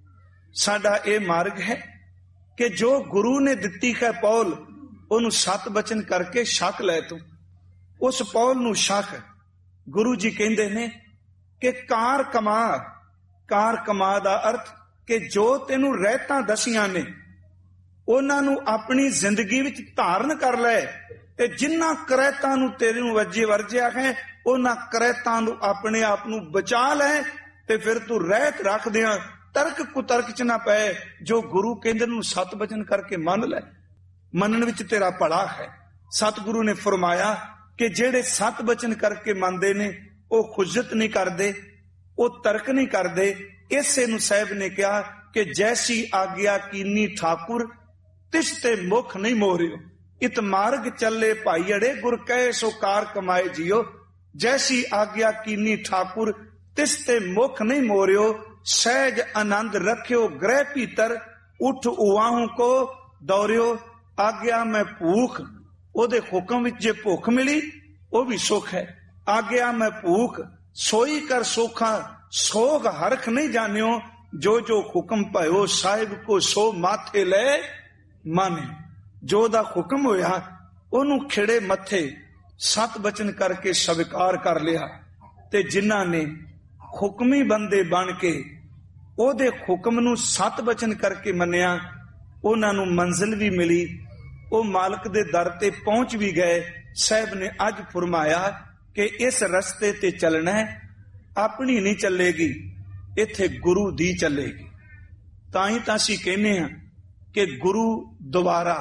ਸਾਡਾ ਇਹ ਮਾਰਗ ਹੈ ਕਿ ਜੋ ਗੁਰੂ ਨੇ ਦਿੱਤੀ ਹੈ ਪੌਲ, ਉਹਨੂੰ ਸਤ ਬਚਨ ਕਰਕੇ ਛਕ ਲੈ ਤੂੰ। ਉਸ ਪੌਲ ਨੂੰ ਛਕ। ਗੁਰੂ ਜੀ ਕਹਿੰਦੇ ਨੇ ਕਿ ਕਾਰ ਕਮਾ। ਕਾਰ ਕਮਾ ਦਾ ਅਰਥ ਕਿ ਜੋ ਤੈਨੂੰ ਰਹਿਤਾਂ ਦਸੀਆਂ ਨੇ ਉਹਨਾਂ ਨੂੰ ਆਪਣੀ ਜ਼ਿੰਦਗੀ ਵਿੱਚ ਧਾਰਨ ਕਰ ਲੈ। ਤੇ ਜਿਨ੍ਹਾਂ ਕਰੈਤਾਂ ਨੂੰ ਤੇਰੇ ਨੂੰ ਵਰਜਿਆ ਹੈ, ਉਹਨਾਂ ਕਰੈਤਾਂ ਨੂੰ ਆਪਣੇ ਆਪ ਨੂੰ ਬਚਾ ਲੈ, ਤੇ ਫਿਰ ਤੂੰ ਰਹਿਤ ਰੱਖਦਿਆਂ ਤਰਕ ਕੁਤਰਕ ਚ ਨਾ ਪਏ। ਜੋ ਗੁਰੂ ਕਹਿੰਦੇ ਨੂੰ ਸਤ ਬਚਨ ਕਰਕੇ ਮੰਨ ਲੈ, ਮੰਨਣ ਵਿੱਚ ਤੇਰਾ ਭਲਾ ਹੈ। ਸਤਿਗੁਰੂ ਨੇ ਫਰਮਾਇਆ ਕਿ ਜਿਹੜੇ ਸਤ ਬਚਨ ਕਰਕੇ ਮੰਨਦੇ ਨੇ ਉਹ ਖੁਜਤ ਨਹੀਂ ਕਰਦੇ, ਉਹ ਤਰਕ ਨਹੀਂ ਕਰਦੇ। ਇਸੇ ਨੂੰ ਸਾਹਿਬ ਨੇ ਕਿਹਾ ਕਿ ਜੈਸੀ ਆਗਿਆ ਕੀਨੀ ਠਾਕੁਰ ਤਿਸ ਤੇ ਮੁਖ ਨਹੀਂ ਮੋਰਿਓ, ਇਤ ਮਾਰਗ ਚੱਲੇ ਭਾਈ ਅੜੇ ਗੁਰ ਕਹੇ ਸੋ ਕਾਰ ਕਮਾਏ ਜੀਓ। ਜੈਸੀ ਆਗਿਆ ਕੀਨੀ ਠਾਕੁਰ ਤਿਸ ਤੇ ਮੁਖ ਨਹੀਂ ਮੋਰਿਓ, ਸਹਿਜ ਆਨੰਦ ਰੱਖਿਓ ਗ੍ਰਹਿ ਭੀਤਰ, ਉਠ ਉਵਾਹੂ ਕੋ ਦੌਰਿਓ। ਆਗਿਆ ਮੈਂ ਭੂਖ, ਉਹਦੇ ਹੁਕਮ ਵਿੱਚ ਜੇ ਭੁੱਖ ਮਿਲੀ ਉਹ ਵੀ ਸੁਖ ਹੈ। ਆਗਿਆ ਮੈਂ ਭੂਖ ਸੋਈ ਕਰ ਸੋਖਾ, ਸੋਗ ਹਰਖ ਨਹੀਂ ਜਾਣਿਓ। ਜੋ ਜੋ ਹੁਕਮ ਭਇਓ ਸਾਹਿਬ ਕੋ ਸੋ ਮਾਥੇ ਲੈ ਮਾਨੇ। ਜੋ ਦਾ ਹੁਕਮ ਹੋਇਆ ਉਹਨੂੰ ਖਿੜੇ ਮੱਥੇ ਸਤ ਬਚਨ ਕਰਕੇ ਸਵੀਕਾਰ ਕਰ ਲਿਆ। ਤੇ ਜਿਨ੍ਹਾਂ ਨੇ ਹੁਕਮੀ ਬੰਦੇ ਬਣ ਕੇ ਉਹਦੇ ਹੁਕਮ ਨੂੰ ਸਤ ਬਚਨ ਕਰਕੇ ਮੰਨਿਆ, ਉਹਨਾਂ ਨੂੰ ਮੰਜ਼ਿਲ ਵੀ ਮਿਲੀ, ਉਹ ਮਾਲਕ ਦੇ ਦਰ ਤੇ ਪਹੁੰਚ ਵੀ ਗਏ। ਸਾਹਿਬ ਨੇ ਅੱਜ ਫਰਮਾਇਆ ਕਿ ਇਸ ਰਸਤੇ ਤੇ ਚੱਲਣਾ ਹੈ, ਆਪਣੀ ਨਹੀਂ ਚੱਲੇਗੀ, ਇੱਥੇ ਗੁਰੂ ਦੀ ਚੱਲੇਗੀ। ਤਾਂ ਹੀ ਤਾਂ ਅਸੀਂ ਕਹਿੰਦੇ ਹਾਂ ਕਿ ਗੁਰੂ ਦੁਆਰਾ,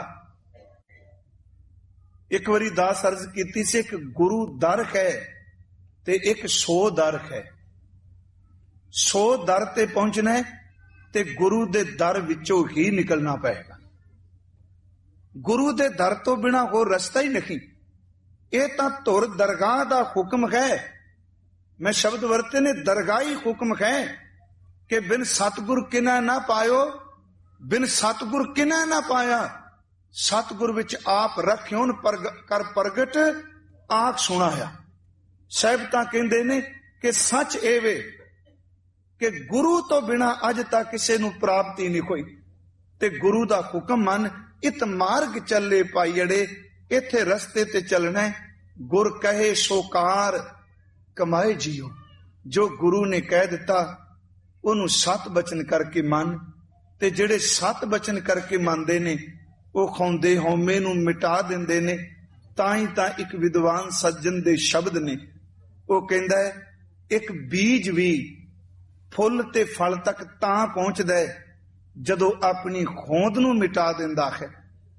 ਇੱਕ ਵਾਰੀ ਦਾਸ ਅਰਜ਼ ਕੀਤੀ ਸੀ, ਇੱਕ ਗੁਰੂ ਦਰ ਹੈ ਤੇ ਇੱਕ ਸੋ ਦਰ ਹੈ। ਸੋ ਦਰ ਤੇ ਪਹੁੰਚਣਾ ਹੈ ਤੇ ਗੁਰੂ ਦੇ ਦਰ ਵਿੱਚੋਂ ਹੀ ਨਿਕਲਣਾ ਪਏਗਾ। ਗੁਰੂ ਦੇ ਦਰ ਤੋਂ ਬਿਨਾਂ ਹੋਰ ਰਸਤਾ ਹੀ ਨਹੀਂ। ਇਹ ਤਾਂ ਧੁਰ ਦਰਗਾਹ ਦਾ ਹੁਕਮ ਹੈ। ਮੈਂ ਸ਼ਬਦ ਵਰਤੇ ਨੇ, ਦਰਗਾਹੀ ਹੁਕਮ ਹੈ ਕਿ ਬਿਨ ਸਤਿਗੁਰ ਕਿਨਾ ਨਾ ਪਾਇਓ, ਬਿਨ ਸਤਿਗੁਰ ਕਿਨਾ ਨਾ ਪਾਇਆ। ਸਤਿਗੁਰ ਵਿੱਚ ਆਪ ਰੱਖਿਓਨ ਕਰ ਪ੍ਰਗਟ ਆਖ ਸੁਣਾਇਆ। ਸਾਹਿਬ ਤਾਂ ਕਹਿੰਦੇ ਨੇ ਕਿ ਸੱਚ ਇਹ ਵੇ ਕਿ ਗੁਰੂ ਤੋਂ ਬਿਨਾਂ ਅੱਜ ਤੱਕ ਕਿਸੇ ਨੂੰ ਪ੍ਰਾਪਤੀ ਨਹੀਂ ਹੋਈ। ਤੇ ਗੁਰੂ ਦਾ ਹੁਕਮ ਮੰਨ, ਇਤ ਮਾਰਗ ਚੱਲੇ ਭਾਈ ਅੜੇ, ਇੱਥੇ ਰਸਤੇ ਤੇ ਚੱਲਣਾ ਹੈ। ਗੁਰ ਕਹੇ ਸੋ ਕਾਰ ਕਮਾਏ ਜੀਓ। ਜੋ ਗੁਰੂ ਨੇ ਕਹਿ ਦਿੱਤਾ ਉਹਨੂੰ ਸਤ ਬਚਨ ਕਰਕੇ ਮੰਨ। ਤੇ ਜਿਹੜੇ ਸਤ ਬਚਨ ਕਰਕੇ ਮੰਨਦੇ ਨੇ ਉਹ ਖੌਂਦੇ ਹਉਮੈ ਨੂੰ ਮਿਟਾ ਦਿੰਦੇ ਨੇ। ਤਾਂ ਹੀ ਤਾਂ ਇੱਕ ਵਿਦਵਾਨ ਸੱਜਣ ਦੇ ਸ਼ਬਦ ਨੇ, ਉਹ ਕਹਿੰਦਾ ਹੈ ਇੱਕ ਬੀਜ ਵੀ ਫੁੱਲ ਤੇ ਫਲ ਤੱਕ ਤਾਂ ਪਹੁੰਚਦਾ ਹੈ ਜਦੋਂ ਆਪਣੀ ਖੋਂਦ ਨੂੰ ਮਿਟਾ ਦਿੰਦਾ ਹੈ।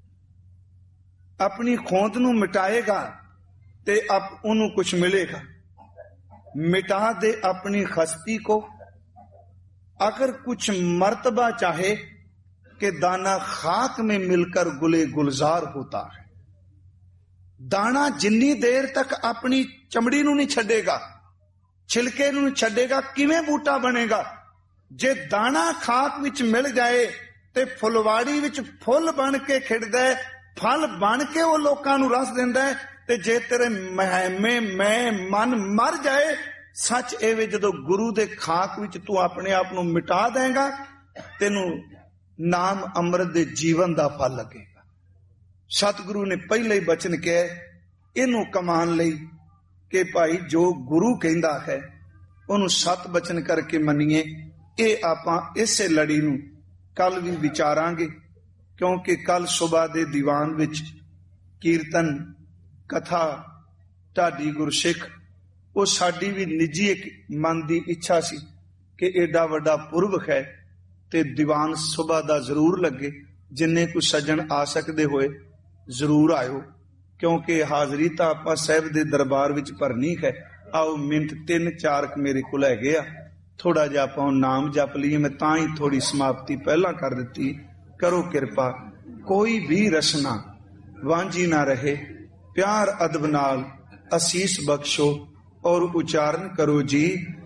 ਆਪਣੀ ਖੋਂਦ ਨੂੰ ਮਿਟਾਏਗਾ ਤੇ ਉਹਨੂੰ ਕੁछ मिलेगा। मिटा दे अपनी हस्ती को, अगर कुछ मर्तबा चाहे कि दाना खाक में मिलकर गुले गुलजार होता है। दाना जिन्नी देर तक अपनी चमड़ी नूं नहीं छड्डेगा, छिलके नूं नहीं छड्डेगा, किवें बूटा बनेगा। जे दाना खाक विच मिल जाए ते फुलवाड़ी विच फुल बन के खिड़दा है, फल बन के वो लोकां नूं रस दिंदा है। ते जे तेरे महमे मैं मन मर जाए, सच एवे जदों गुरु दे खाक विच तू अपने आप नूं मिटा देगा, तेनू नाम अमृत दे जीवन दा फल लगेगा। सतगुरु ने पहले ही बचन कहे इनू कमान लई कि भाई जो गुरु कहंदा है उहनू सत बचन करके मनीए। ये आपां इसे लड़ी नूं कल भी विचारांगे, क्योंकि कल सुबह दे दीवान विच कीर्तन कथा ढाडी गुरसिख, वो साडी भी निजी एक मन की इच्छा सी कि एडा वड्डा पुरब है ते दीवान सुबह दा जरूर लगे। जिन्ने कुछ सज्जन आ सकते होए जरूर आयो, क्योंकि हाजरी तो आपां साहिब दे दरबार विच भरनी है। आओ मिनट 3-4 मेरे कोल हैगे आ, थोड़ा जिहा आपां नाम जप लईए। मैं तां ही थोड़ी समाप्ति पहला कर दित्ती। करो किरपा, कोई भी रसना वांझी ना रहे, प्यार अदब नाल असीस बख्शो और उच्चारण करो जी